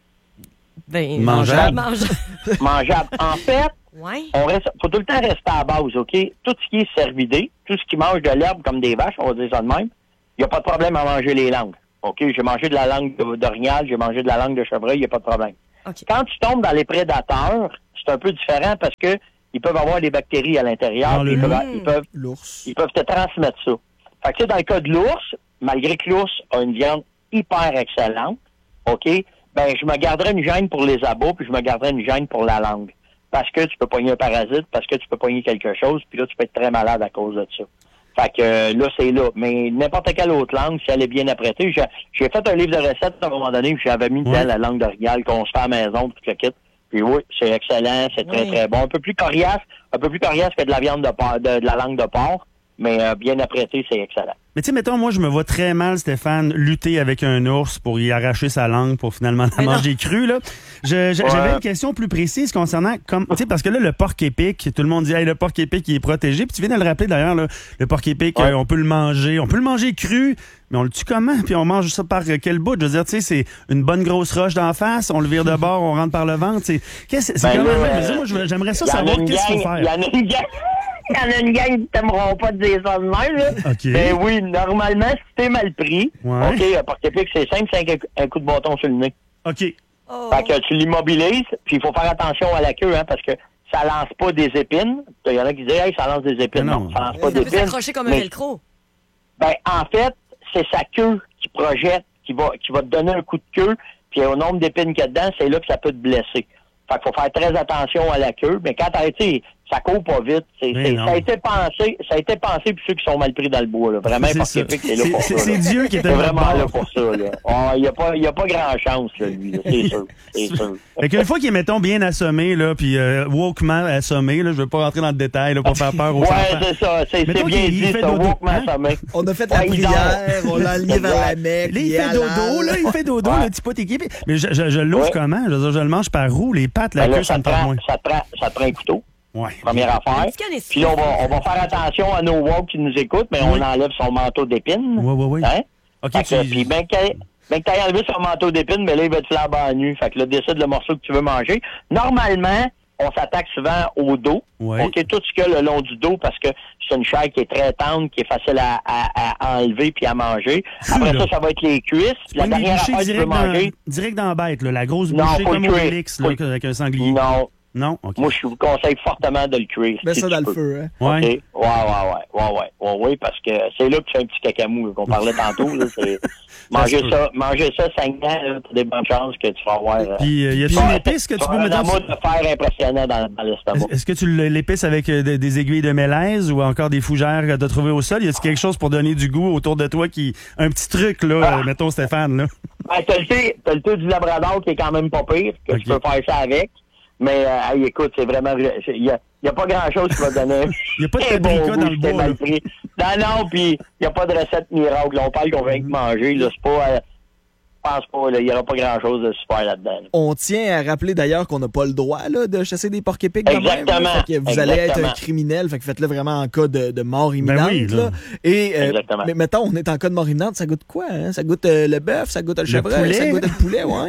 Ben, mangeables. Mangeables. Mangeables. En fait, ouais. on reste, faut tout le temps rester à la base, OK? Tout ce qui est cervidé, tout ce qui mange de l'herbe comme des vaches, on va dire ça de même, il n'y a pas de problème à manger les langues. OK? J'ai mangé de la langue d'orignal, j'ai mangé de la langue de chevreuil, il n'y a pas de problème. Okay. Quand tu tombes dans les prédateurs, c'est un peu différent parce que ils peuvent avoir des bactéries à l'intérieur. Le ils, peuvent, mmh. ils, peuvent, ils peuvent te transmettre ça. Fait que, tu sais, dans le cas de l'ours, malgré que l'ours a une viande hyper excellente, OK? Ben, je me garderais une gêne pour les abats, puis je me garderais une gêne pour la langue. Parce que tu peux pogner un parasite, parce que tu peux pogner quelque chose, puis là, tu peux être très malade à cause de ça. Fait que euh, là, c'est là. Mais n'importe quelle autre langue, si elle est bien apprêtée, j'ai, j'ai fait un livre de recettes à un moment donné, où j'avais mis ouais. dedans la langue d'orignal qu'on se fait à la maison, tout le kit. Puis oui, c'est excellent, c'est très, oui. très bon. Un peu plus coriace, un peu plus coriace que de la viande de porc, de, de la langue de porc, mais euh, bien apprêté, c'est excellent. Mais tu sais, mettons, moi, je me vois très mal, Stéphane, lutter avec un ours pour y arracher sa langue pour finalement la manger crue, là. Je, je, ouais. J'avais une question plus précise concernant, comme, tu sais, parce que là, le porc épic, tout le monde dit, hey, le porc épic, il est protégé. Puis tu viens de le rappeler d'ailleurs, là, le porc épic, ouais. euh, on peut le manger, on peut le manger cru, mais on le tue comment? Puis on mange ça par quel bout? Je veux dire, tu sais, c'est une bonne grosse roche d'en face, on le vire de bord, on rentre par le ventre, c'est, qu'est-ce, c'est ben, comment, euh, moi, j'aimerais ça savoir qu'est-ce qu'il faut faire. Il y en a une gang. Il y en a une gang qui t'aimeront pas de dire ça de même, là. Okay. Ben oui, normalement, si t'es mal pris, ouais. OK, un porc épic, c'est simple, c'est un, un coup de bâton sur le nez. OK. Oh. Fait que tu l'immobilises, puis il faut faire attention à la queue, hein, parce que ça lance pas des épines. Il y en a qui disent, hey, ça lance des épines. Non, non ça lance pas ça d'épines. Ça peut s'accrocher comme un mais, velcro. Ben, en fait, c'est sa queue qui projette, qui va, qui va te donner un coup de queue, puis au nombre d'épines qu'il y a dedans, c'est là que ça peut te blesser. Fait qu'il faut faire très attention à la queue, mais quand t'as été, ça court pas vite. C'est, c'est, ça a été pensé, ça a été pensé pour ceux qui sont mal pris dans le bois, là. Vraiment, parce que c'est là pour c'est, ça. C'est là. Dieu qui est C'est vraiment bord. Là pour ça, là. Il oh, n'y a pas, y a pas grand chance, là, lui, là. C'est sûr. C'est sûr. Fait qu'une fois qu'il est, mettons, bien assommé, là, puis euh, woke-man assommé, là, je veux pas rentrer dans le détail, là, pour faire peur aux ouais, enfants. Ouais, c'est ça. C'est, c'est bien dit, ça, woke-man assommé. On a fait la prière, on l'a lié vers la Mecque. Là, il fait dodo, là, il fait dodo, le petit pot équipé. Mais je, je, je l'ouvre comment? Je veux dire, je le mange par où? Les pattes, la queue, ça me prend moins. Ça te prend, ça te prend un couteau. Ouais. Première affaire. Puis là, on va, on va faire attention à nos woks qui nous écoutent, mais oui. on enlève son manteau d'épines. Oui, oui, oui. Hein? OK, tu... que, puis ben que, ben que t'as enlevé son manteau d'épines, mais là, il va te flamber nu. Fait que là, décide le morceau que tu veux manger. Normalement, on s'attaque souvent au dos. Ouais. OK, tout ce qu'il y a le long du dos, parce que c'est une chair qui est très tendre, qui est facile à, à, à enlever puis à manger. Après là. ça, ça va être les cuisses. Tu la dernière affaire que tu peux manger... Direct dans la bête, là, la grosse non, bouchée comme au Félix, là, faut... avec un sanglier. Non. Non? OK. Moi, je vous conseille fortement de le cuire. Mets si ça dans peux. le feu, hein? Ouais. OK. Ouais, ouais, ouais. Ouais, ouais. Ouais, ouais, parce que c'est là que tu fais un petit cacamou, là, qu'on parlait tantôt, là. C'est... manger ça, ça manger ça saignant, là, t'as des bonnes chances que tu vas avoir. Euh... Puis, euh, y a-t-il une épice que tu peux mettre dans le... de faire impressionnant dans, dans l'estomac. Est-ce que tu l'épices avec euh, des, des aiguilles de mélèze ou encore des fougères que tu as trouvées au sol? Y a-t-il quelque chose pour donner du goût autour de toi qui. Un petit truc, là, ah. euh, mettons, Stéphane, là? Ben, t'as le thé, t'as le thé du Labrador qui est quand même pas pire, que okay. tu peux faire ça avec. Mais, euh, hey, écoute, c'est vraiment... Il n'y a, y a pas grand-chose qui va donner... Il n'y a pas de paprika bon dans le bois, mal pris. Non, non, puis il n'y a pas de recette miracle. On parle qu'on vient que manger, là, c'est pas... Euh, je pense pas, il n'y aura pas grand-chose de super là-dedans. Là. On tient à rappeler d'ailleurs qu'on n'a pas le droit là, de chasser des porcs épics. Exactement. Même, fait que vous Exactement. allez être un criminel, fait que faites-le vraiment en cas de, de mort imminente. Ben oui, là. Là. Et, euh, Exactement. Mais mettons, on est en cas de mort imminente, ça goûte quoi? Hein? Ça goûte euh, le bœuf, ça goûte le chevreuil, ça goûte le poulet, ouais.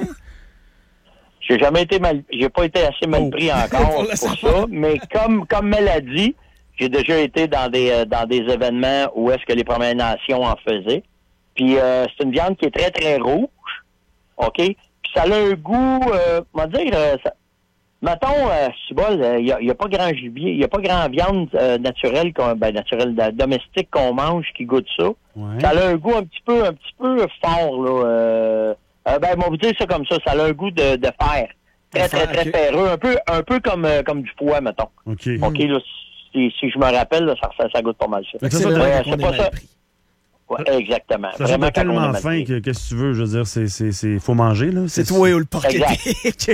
J'ai jamais été mal, j'ai pas été assez mal pris oh. encore pour, pour ça, mais comme, comme Mel a dit, j'ai déjà été dans des, euh, dans des événements où est-ce que les Premières Nations en faisaient. Puis, euh, c'est une viande qui est très, très rouge. OK? Puis, ça a un goût, euh, on va dire, euh, ça, mettons, euh, c'est bon, il euh, y, a, y a pas grand gibier, il y a pas grand viande euh, naturelle, qu'on, ben, naturelle, domestique qu'on mange qui goûte ça. Ouais. Ça a un goût un petit peu, un petit peu fort, là, euh, Euh, ben, on va vous dire ça comme ça. Ça a un goût de, de fer. Très, très, très okay. ferreux. Un peu, un peu comme, euh, comme du foie, mettons. OK. OK, là, si, si je me rappelle, là, ça, ça, ça goûte pas mal ça. C'est, ouais, c'est pas ça. Ouais, exactement. Ça fait tellement faim que qu'est-ce que tu veux, je veux dire, c'est c'est c'est faut manger là. C'est toi ou le porc épic.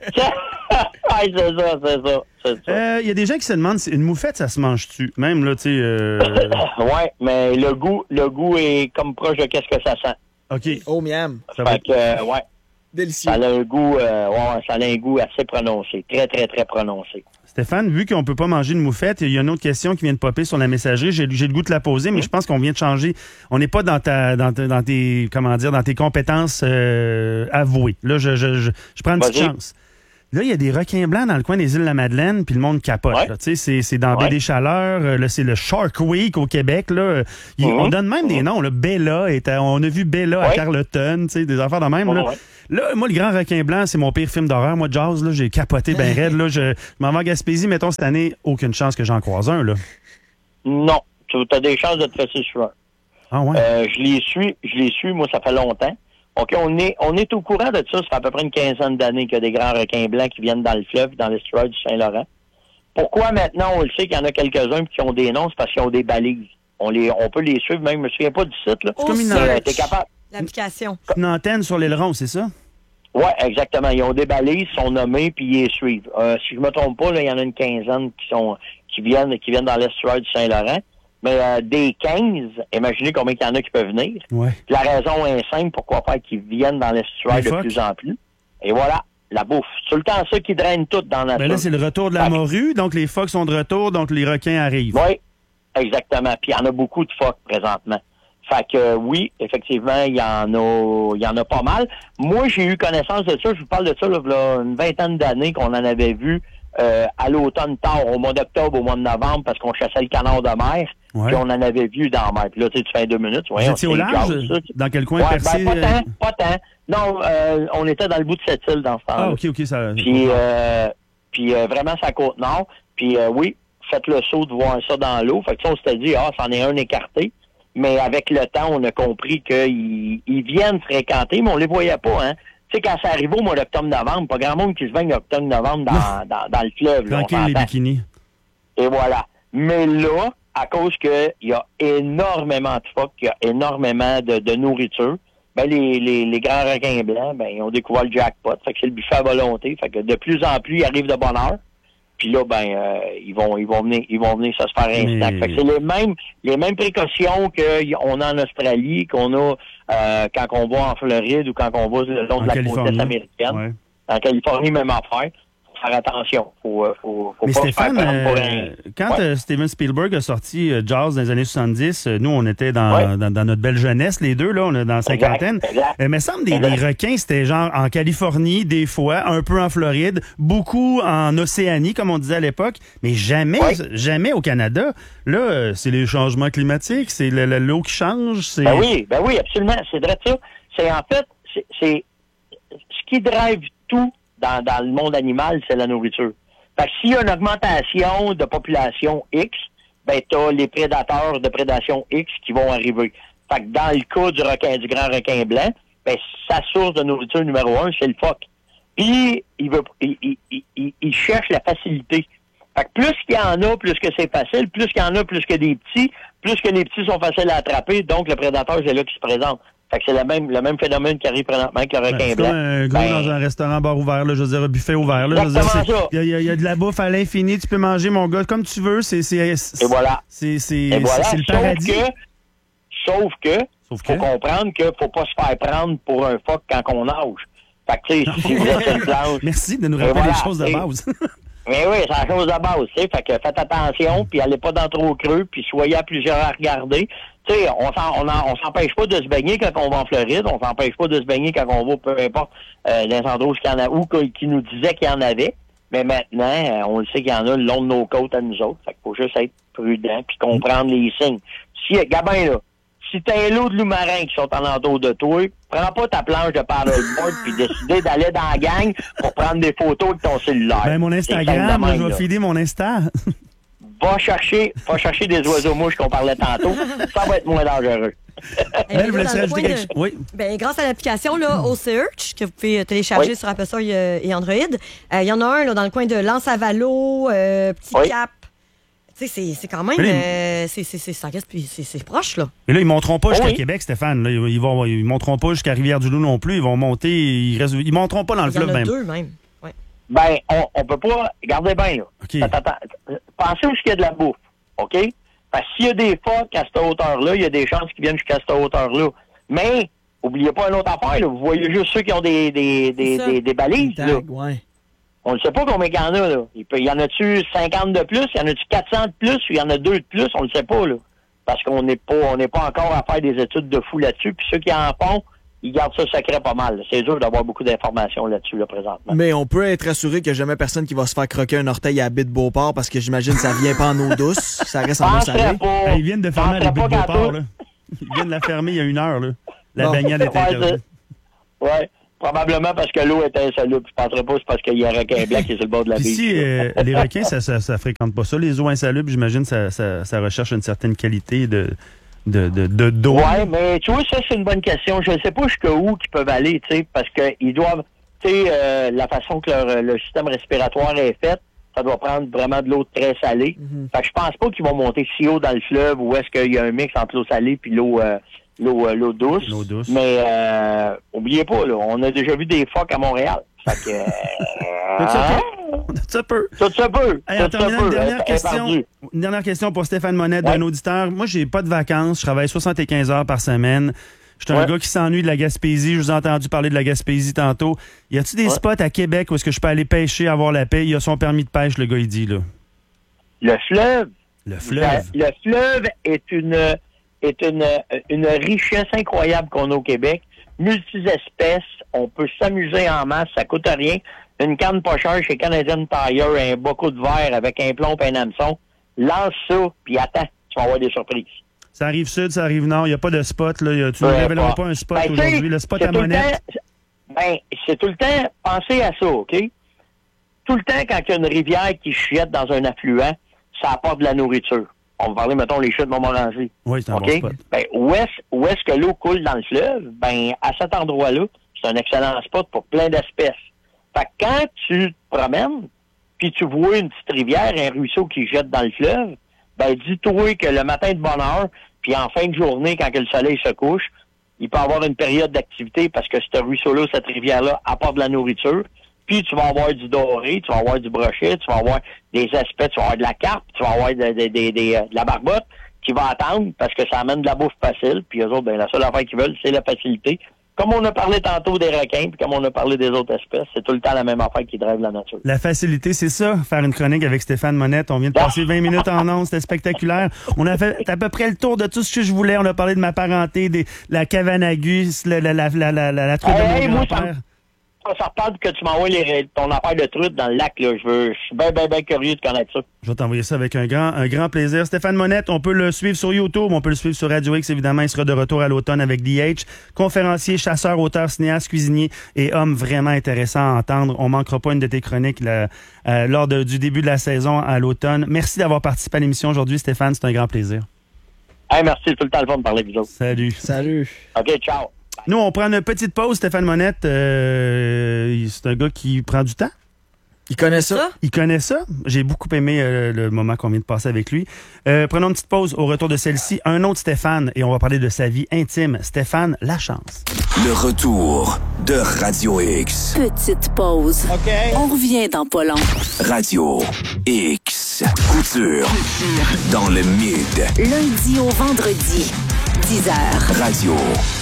Ah, c'est ça, c'est ça, c'est ça. Il euh, y a des gens qui se demandent si une moufette, ça se mange-tu? Même là, tu sais. Euh... ouais, mais le goût, le goût est comme proche de qu'est-ce que ça sent. OK. Oh miam. Ça fait que, euh, ouais. Délicieux. Ça a un goût, euh, ouais, ça a un goût assez prononcé, très, très, très prononcé. Stéphane, vu qu'on peut pas manger une moufette, il y a une autre question qui vient de popper sur la messagerie. J'ai, j'ai le goût de la poser, mais je pense qu'on vient de changer. On n'est pas dans ta, dans, ta, dans tes, comment dire, dans tes compétences euh, avouées. Là, je, je, je, je prends une petite chance. Là, il y a des requins blancs dans le coin des îles de la Madeleine, puis le monde capote. Ouais. Là, c'est, c'est dans ouais. Baie des Chaleurs. Là, c'est le Shark Week au Québec. Là. Il, mm-hmm. On donne même mm-hmm. des noms. Là. Bella, est à, on a vu Bella ouais. à Carleton, des affaires de même. Ouais, là. Ouais. Là, moi, le Grand Requin Blanc, c'est mon pire film d'horreur. Moi, Jaws, là, j'ai capoté ben raide. Là, je, je m'en vais à Gaspésie, mettons, cette année, aucune chance que j'en croise un. Là. Non. Tu as des chances de te fesser sur un. Ah ouais? Euh, je les suis, je les suis, moi, ça fait longtemps. OK, on est, on est au courant de ça. Ça fait à peu près une quinzaine d'années qu'il y a des grands requins blancs qui viennent dans le fleuve, dans l'estuaire du Saint-Laurent. Pourquoi maintenant on le sait qu'il y en a quelques-uns qui ont des noms? C'est parce qu'ils ont des balises. On les, on peut les suivre, même, je me souviens pas du site, là. C'est comme une, euh, t'es capable. L'application. Une antenne sur l'aileron, c'est ça? Oui, exactement. Ils ont des balises, sont nommés, puis ils les suivent. Euh, si je me trompe pas, là, il y en a une quinzaine qui sont, qui viennent, qui viennent dans l'estuaire du Saint-Laurent. Mais euh, des quinze, imaginez combien il y en a qui peuvent venir. Ouais. La raison est simple, pourquoi faire qu'ils viennent dans l'estuaire de plus en plus. Et voilà, la bouffe. C'est tout le temps ça qui draine tout dans la nature. Ben là, c'est le retour de la morue, donc les phoques sont de retour, donc les requins arrivent. Oui, exactement. Puis il y en a beaucoup de phoques présentement. Fait que euh, oui, effectivement, il y en a il y en a pas mal. Moi, j'ai eu connaissance de ça, je vous parle de ça là, là une vingtaine d'années qu'on en avait vu euh, à l'automne tard, au mois d'octobre, au mois de novembre, parce qu'on chassait le canard de mer, ouais. puis on en avait vu dans la mer. Puis là, tu sais, tu fais deux minutes. Vous étiez au large? Jazz, dans quel coin ouais, percé? Ben, pas tant, pas tant. Non, euh, on était dans le bout de cette île dans ce temps-là. Ah, OK, OK, ça... Puis, euh, puis euh, vraiment, c'est à Côte-Nord. Puis euh, oui, faites le saut de voir ça dans l'eau. Fait que ça, on s'était dit, ah, c'en est un écarté. Mais avec le temps, on a compris qu'ils ils viennent fréquenter, mais on les voyait pas, hein. Tu sais, quand ça arrive au mois d'octobre-novembre, pas grand monde qui se baigne octobre-novembre dans, dans, dans le fleuve. Là, tranquille, les bikinis. Et voilà. Mais là, à cause qu'il y a énormément de phoques, qu'il y a énormément de, de nourriture, ben les, les, les grands requins blancs, ben ils ont découvert le jackpot. Fait que c'est le buffet à volonté. Fait que de plus en plus, ils arrivent de bonne heure. Puis là, ben, euh, ils vont, ils vont venir, ils vont venir se faire un snack. Fait que c'est les mêmes, les mêmes précautions qu'on a en Australie, qu'on a euh, quand on va en Floride ou quand on va le long de la côte est américaine. Ouais. En Californie, même affaire. Faut faire attention. Faut, faut, faut Mais pas Stéphane, se faire prendre pour euh, un... quand ouais. euh, Steven Spielberg a sorti euh, Jaws dans les années soixante-dix, euh, nous, on était dans, ouais. dans, dans notre belle jeunesse, les deux, là, on est dans la cinquantaine. Exact, exact. Euh, mais ça me semble des, des requins, c'était genre en Californie, des fois, un peu en Floride, beaucoup en Océanie, comme on disait à l'époque, mais jamais, ouais. jamais au Canada. Là, euh, c'est les changements climatiques, c'est le, le, l'eau qui change. C'est... Ben oui, ben oui, absolument. C'est vrai ça. C'est en fait, c'est, c'est ce qui drive tout dans, dans le monde animal, c'est la nourriture. Fait que s'il y a une augmentation de population X, ben t'as les prédateurs de prédation X qui vont arriver. Fait que dans le cas du requin, du grand requin blanc, ben sa source de nourriture numéro un, c'est le phoque. Puis il veut il, il, il, il cherche la facilité. Fait que plus qu'il y en a, plus que c'est facile, plus qu'il y en a, plus que des petits, plus que les petits sont faciles à attraper, donc le prédateur, c'est là qui se présente. Fait que c'est le même, le même phénomène qui arrive présentement avec le requin ben, c'est blanc. Comme un gros ben, dans un restaurant bar ouvert, là, je veux dire, un buffet ouvert. Là, je veux dire, il y, y, y a de la bouffe à l'infini, tu peux manger, mon gars, comme tu veux. C'est, c'est, c'est, et voilà. C'est, c'est, et voilà. c'est, c'est le sauf paradis. Que, sauf que, sauf que, faut comprendre qu'il faut pas se faire prendre pour un phoque quand on nage. Fait que, tu sais, si vous êtes sur une planche... Merci de nous rappeler voilà, les choses de base. Mais oui, c'est la chose de base, tu sais. Fait que faites attention, puis allez pas dans trop creux, puis soyez à plusieurs à regarder. Tu sais, on s'en, on, en, on s'empêche pas de se baigner quand on va en Floride, on s'empêche pas de se baigner quand on va, peu importe, euh, dans les endroits où il y en a, ou qui nous disait qu'il y en avait. Mais maintenant, euh, on le sait qu'il y en a le long de nos côtes à nous autres. Fait qu'il faut juste être prudent puis comprendre les signes. Si, Gabin, là, si t'as un lot de loups-marins qui sont alentour de toi, prends pas ta planche de paddleboard puis décider d'aller dans la gang pour prendre des photos avec ton cellulaire. Ben, mon Instagram, moi, je vais filer mon Insta. Va chercher, va chercher des oiseaux-mouches qu'on parlait tantôt. Ça va être moins dangereux. Elle voulait rajouter quelque chose. Oui. Ben, grâce à l'application là, O-Search, que vous pouvez télécharger oui. sur Apple Store et Android, il euh, y en a un là, dans le coin de Lens-à-Valo, euh, Petit oui. Cap, Tu sais, c'est, c'est quand même... Mais là, euh, c'est, c'est, c'est, ça reste, puis c'est, c'est proche, là. Mais là, ils monteront pas jusqu'à Oui. Québec, Stéphane. Là, ils, ils, vont, ils monteront pas jusqu'à Rivière-du-Loup non plus. Ils vont monter... Ils, restent- ils monteront pas dans le Il y en fleuve a même. deux, même. Ouais. Ben, on, on peut pas... Regardez bien, là. Attends, attends. Pensez où il y a de la bouffe, OK? Parce que s'il y a des phoques à cette hauteur-là, il y a des chances qu'ils viennent jusqu'à cette hauteur-là. Mais, oubliez pas une autre affaire, là. Vous voyez juste ceux qui ont des, des, des, des, des balises, Des là. tags, ouais. On ne sait pas combien il y en a, là. Il, peut, il y en a-tu cinquante de plus? Il y en a-tu quatre cents de plus? Ou il y en a deux de plus? On ne sait pas, là. Parce qu'on n'est pas, on n'est pas encore à faire des études de fou là-dessus. Puis ceux qui en font, ils gardent ça secret pas mal. C'est dur d'avoir beaucoup d'informations là-dessus, là, présentement. Mais on peut être assuré qu'il n'y a jamais personne qui va se faire croquer un orteil à Bit Beauport parce que j'imagine que ça vient pas en eau douce. Ça reste en eau salée. Hey, ils viennent de fermer la penserais Bit pas Beauport, qu'à là. Ils viennent de la fermer il y a une heure, là. La Bon. baignade était Ouais, interdite. Ouais. Probablement parce que l'eau était insalubre. Je ne penserais pas que c'est parce qu'il y a un requin blanc qui est sur le bord de la Puis baie. si euh, les requins, ça, ça, ça fréquente pas ça. Les eaux insalubres, j'imagine, ça, ça, ça recherche une certaine qualité de, de, de, de d'eau. Ouais, mais tu vois, ça, c'est une bonne question. Je ne sais pas jusqu'où ils peuvent aller, tu sais, parce qu'ils doivent, tu sais, euh, la façon que leur, le système respiratoire est fait, ça doit prendre vraiment de l'eau très salée. Mm-hmm. Fait que je pense pas qu'ils vont monter si haut dans le fleuve où est-ce qu'il y a un mix entre l'eau salée puis l'eau, euh, l'eau, euh, l'eau douce. L'eau douce. Mais, euh, oubliez pas, là, on a déjà vu des phoques à Montréal. Fait que, Tout ça peut. Tout ça peut. Tout ça peut. Hey, en Tout ça terminant, peut. une dernière Elle- elle est question. perdue. Une dernière question pour Stéphane Monette, d'un auditeur. Moi, j'ai pas de vacances. Je travaille soixante-quinze heures par semaine. Je suis un Ouais. gars qui s'ennuie de la Gaspésie. Je vous ai entendu parler de la Gaspésie tantôt. Y a-t-il des Ouais. spots à Québec où est-ce que je peux aller pêcher, avoir la paix? Il a son permis de pêche, le gars, il dit, là. Le fleuve. Le fleuve. Le, le fleuve est une est une, une richesse incroyable qu'on a au Québec. Multi-espèces, on peut s'amuser en masse, ça coûte rien. Une canne pas chère chez Canadian Tire, un bocal de verre avec un plomb et un hameçon. Lance ça, puis attends, tu vas avoir des surprises. Ça arrive sud, ça arrive nord. Il n'y a pas de spot, là. Y a- tu ne Peu nous révéleras importe. pas un spot Ben, tu sais, aujourd'hui. Le spot c'est à tout le Monette. temps- Ben, c'est tout le temps, pensez à ça, OK? Tout le temps, quand il y a une rivière qui chute dans un affluent, ça apporte de la nourriture. On va parler, mettons, les chutes de Montmorency. Oui, c'est un OK? bon spot. Ben, où est-ce, où est-ce que l'eau coule dans le fleuve? Ben, à cet endroit-là, c'est un excellent spot pour plein d'espèces. Fait que quand tu te promènes, puis tu vois une petite rivière, un ruisseau qui jette dans le fleuve, ben, dis-toi que le matin de bonne heure, puis en fin de journée, quand que le soleil se couche, il peut y avoir une période d'activité parce que ce ruisseau-là, cette rivière-là, apporte de la nourriture. Puis tu vas avoir du doré, tu vas avoir du brochet, tu vas avoir des espèces, tu vas avoir de la carpe, tu vas avoir de, de, de, de, de la barbotte qui va attendre parce que ça amène de la bouffe facile. Puis eux autres, ben, la seule affaire qu'ils veulent, c'est la facilité. Comme on a parlé tantôt des requins, puis comme on a parlé des autres espèces, c'est tout le temps la même affaire qui drive la nature. La facilité, c'est ça, faire une chronique avec Stéphane Monette. On vient de passer vingt minutes en ondes, c'était spectaculaire. On a fait à peu près le tour de tout ce que je voulais. On a parlé de ma parenté, des, la cabane à gus, la, la, la, la, la, la, la truite Hey, de hey, mon moi, ça grand-père. Ça reparle que tu m'envoies les- ton affaire de truite dans le lac, là. Je veux, je suis bien, bien, bien curieux de connaître ça. Je vais t'envoyer ça avec un grand, un grand plaisir. Stéphane Monette, on peut le suivre sur YouTube, on peut le suivre sur Radio X, évidemment. Il sera de retour à l'automne avec D H. Conférencier, chasseur, auteur, cinéaste, cuisinier et homme vraiment intéressant à entendre. On manquera pas une de tes chroniques là, euh, lors de- du début de la saison à l'automne. Merci d'avoir participé à l'émission aujourd'hui, Stéphane. C'est un grand plaisir. Hey, merci, c'est tout le temps le fun de parler avec vous autres. Salut. Salut. OK, ciao. Nous, on prend une petite pause. Stéphane Monette, euh, c'est un gars qui prend du temps. Il connaît ça? Il connaît ça. J'ai beaucoup aimé euh, le moment qu'on vient de passer avec lui. Euh, prenons une petite pause. Au retour de celle-ci, un autre Stéphane, et on va parler de sa vie intime. Stéphane Lachance. Le retour de Radio X. Petite pause. OK. On revient dans pas long. Radio X. Couture. Dans le mid. Lundi au vendredi, dix heures. Radio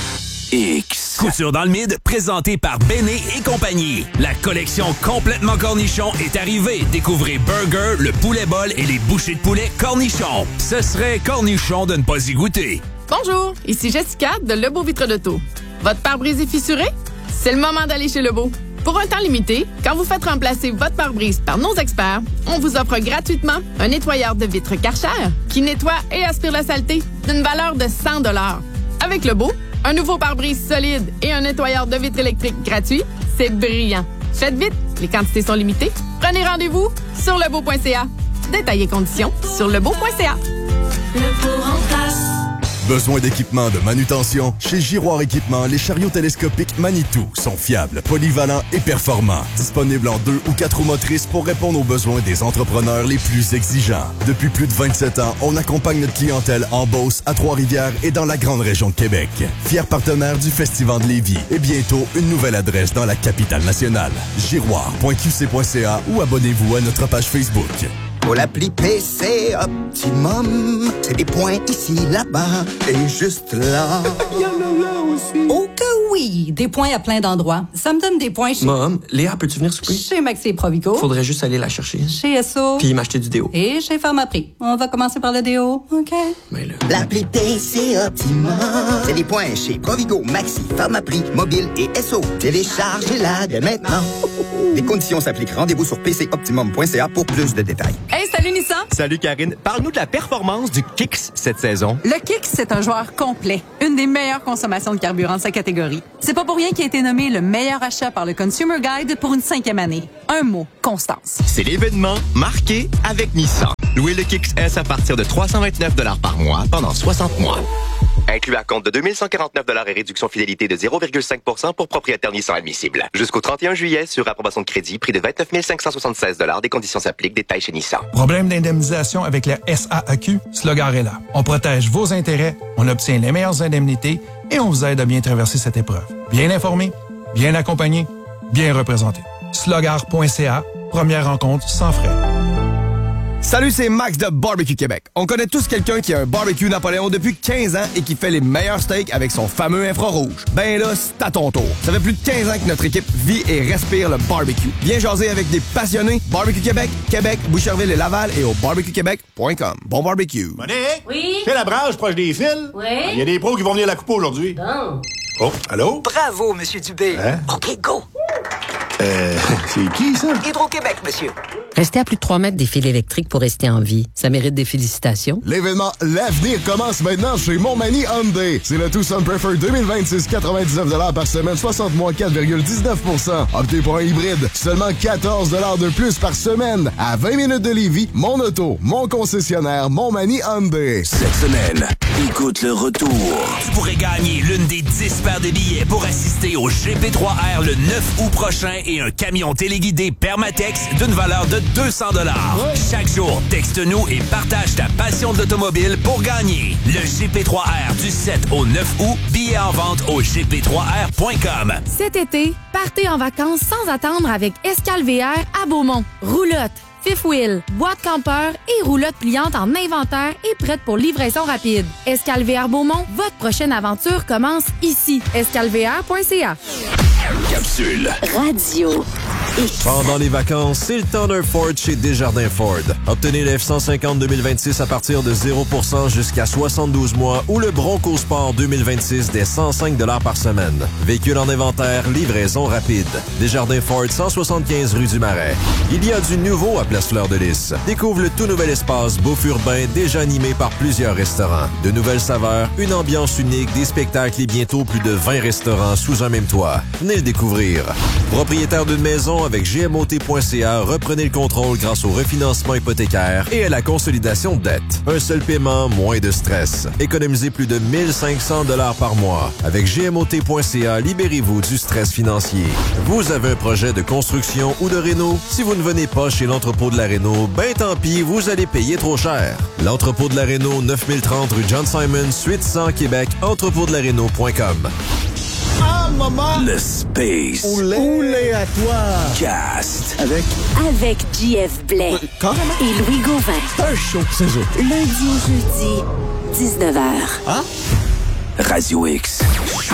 X. Couture dans le mid, présenté par Béné et compagnie. La collection complètement cornichon est arrivée. Découvrez Burger, le poulet bol et les bouchées de poulet cornichon. Ce serait cornichon de ne pas y goûter. Bonjour, ici Jessica de Lebeau Vitre d'Auto. Votre pare-brise est fissuré? C'est le moment d'aller chez Lebeau. Pour un temps limité, quand vous faites remplacer votre pare-brise par nos experts, on vous offre gratuitement un nettoyeur de vitres Karcher qui nettoie et aspire la saleté d'une valeur de cent dollars. Avec Lebeau, un nouveau pare-brise solide et un nettoyeur de vitres électriques gratuit, c'est brillant. Faites vite, les quantités sont limitées. Prenez rendez-vous sur lebeau point c a. Détails et conditions sur lebeau point c a. Le beau remplace. Besoin d'équipement de manutention? Chez Giroir Équipement, les chariots télescopiques Manitou sont fiables, polyvalents et performants. Disponibles en deux ou quatre roues motrices pour répondre aux besoins des entrepreneurs les plus exigeants. Depuis plus de vingt-sept ans, on accompagne notre clientèle en Beauce, à Trois-Rivières et dans la grande région de Québec. Fier partenaire du Festival de Lévis et bientôt une nouvelle adresse dans la capitale nationale. giroir point q c point c a ou abonnez-vous à notre page Facebook. Pour l'appli P C Optimum, c'est des points ici, là-bas et juste là. Il y en a là aussi. Oh que oui, des points à plein d'endroits. Ça me donne des points chez... Mom, Léa, peux-tu venir souper? Chez Maxi et Provigo. Faudrait juste aller la chercher. Chez S O. Puis m'acheter du déo. Et chez Pharmaprix. On va commencer par le déo, OK? Mais là... L'appli P C Optimum, c'est des points chez Provigo, Maxi, Pharmaprix, Mobile et S O. Téléchargez-la dès maintenant. Les conditions s'appliquent. Rendez-vous sur p c optimum point c a pour plus de détails. Hey, salut Nissan! Salut Karine. Parle-nous de la performance du Kicks cette saison. Le Kicks, c'est un joueur complet. Une des meilleures consommations de carburant de sa catégorie. C'est pas pour rien qu'il a été nommé le meilleur achat par le Consumer Guide pour une cinquième année. Un mot, constance. C'est l'événement marqué avec Nissan. Louez le Kicks S à partir de trois cent vingt-neuf dollars par mois pendant soixante mois. Inclus à compte de deux mille cent quarante-neuf dollars et réduction fidélité de zéro virgule cinq pour cent pour propriétaires Nissan admissibles. Jusqu'au trente et un juillet, sur approbation de crédit, prix de vingt-neuf mille cinq cent soixante-seize dollars. Des conditions s'appliquent. Détails chez Nissan. Problème d'indemnisation avec la S A A Q? Slogar est là. On protège vos intérêts, on obtient les meilleures indemnités et on vous aide à bien traverser cette épreuve. Bien informé, bien accompagné, bien représenté. slogar point c a, première rencontre sans frais. Salut, c'est Max de Barbecue Québec. On connaît tous quelqu'un qui a un barbecue Napoléon depuis quinze ans et qui fait les meilleurs steaks avec son fameux infrarouge. Ben là, c'est à ton tour. Ça fait plus de quinze ans que notre équipe vit et respire le barbecue. Viens jaser avec des passionnés. Barbecue Québec, Québec, Boucherville et Laval et au barbecue québec point com. Bon barbecue. Monique? Oui? Fais la branche proche des fils? Oui? Il y a des pros qui vont venir la couper aujourd'hui. Bon. Oh, allô? Bravo, Monsieur Dubé. Hein? OK, go. Euh, c'est qui, ça? Hydro-Québec, monsieur. Rester à plus de trois mètres des fils électriques pour rester en vie, ça mérite des félicitations. L'événement L'Avenir commence maintenant chez Montmagny Hyundai. C'est le Tucson Prefer deux mille vingt-six, quatre-vingt-dix-neuf dollars par semaine, soixante mois, quatre virgule dix-neuf pour cent. Optez pour un hybride, seulement quatorze dollars de plus par semaine. À vingt minutes de Lévis, mon auto, mon concessionnaire, Montmagny Hyundai. Cette semaine, écoute le retour. Tu pourrais gagner l'une des dix paires de billets pour assister au G P trois R le neuf août prochain et un camion téléguidé Permatex d'une valeur de deux cents dollars. Chaque jour, texte-nous et partage ta passion de l'automobile pour gagner. Le G P trois R du sept au neuf août, billets en vente au g p trois r point com. Cet été, partez en vacances sans attendre avec Escale V R à Beaumont. Roulotte, fifth wheel, boîte campeur et roulotte pliante en inventaire et prête pour livraison rapide. Escale V R Beaumont, votre prochaine aventure commence ici. escale v r point c a. Capsule. Radio. Pendant les vacances, c'est le temps d'un Ford chez Desjardins Ford. Obtenez le F cent cinquante deux mille vingt-six à partir de zéro pour cent jusqu'à soixante-douze mois ou le Bronco Sport deux mille vingt-six dès cent cinq dollars par semaine. Véhicule en inventaire, livraison rapide. Desjardins Ford, cent soixante-quinze rue du Marais. Il y a du nouveau à Place Fleur de Lys. Découvre le tout nouvel espace Bouffe Urbain, déjà animé par plusieurs restaurants. De nouvelles saveurs, une ambiance unique, des spectacles et bientôt plus de vingt restaurants sous un même toit. Venez le découvrir. Propriétaire d'une maison avec G M O T point C A, reprenez le contrôle grâce au refinancement hypothécaire et à la consolidation de dette. Un seul paiement, moins de stress. Économisez plus de mille cinq cents dollars par mois. Avec G M O T point C A, libérez-vous du stress financier. Vous avez un projet de construction ou de réno? Si vous ne venez pas chez l'entrepôt de la Réno, ben tant pis, vous allez payer trop cher. L'entrepôt de la Réno, neuf mille trente rue John Simon, suite cent Québec, entrepôt de la réno point com. Ah, maman! Le Space. Oulé, Oulé à toi! Cast. Avec? Avec J F Blais. Carrément? Et Louis Gauvin. C'est un show, c'est ça. Lundi au jeudi, dix-neuf heures. Hein? Radio X.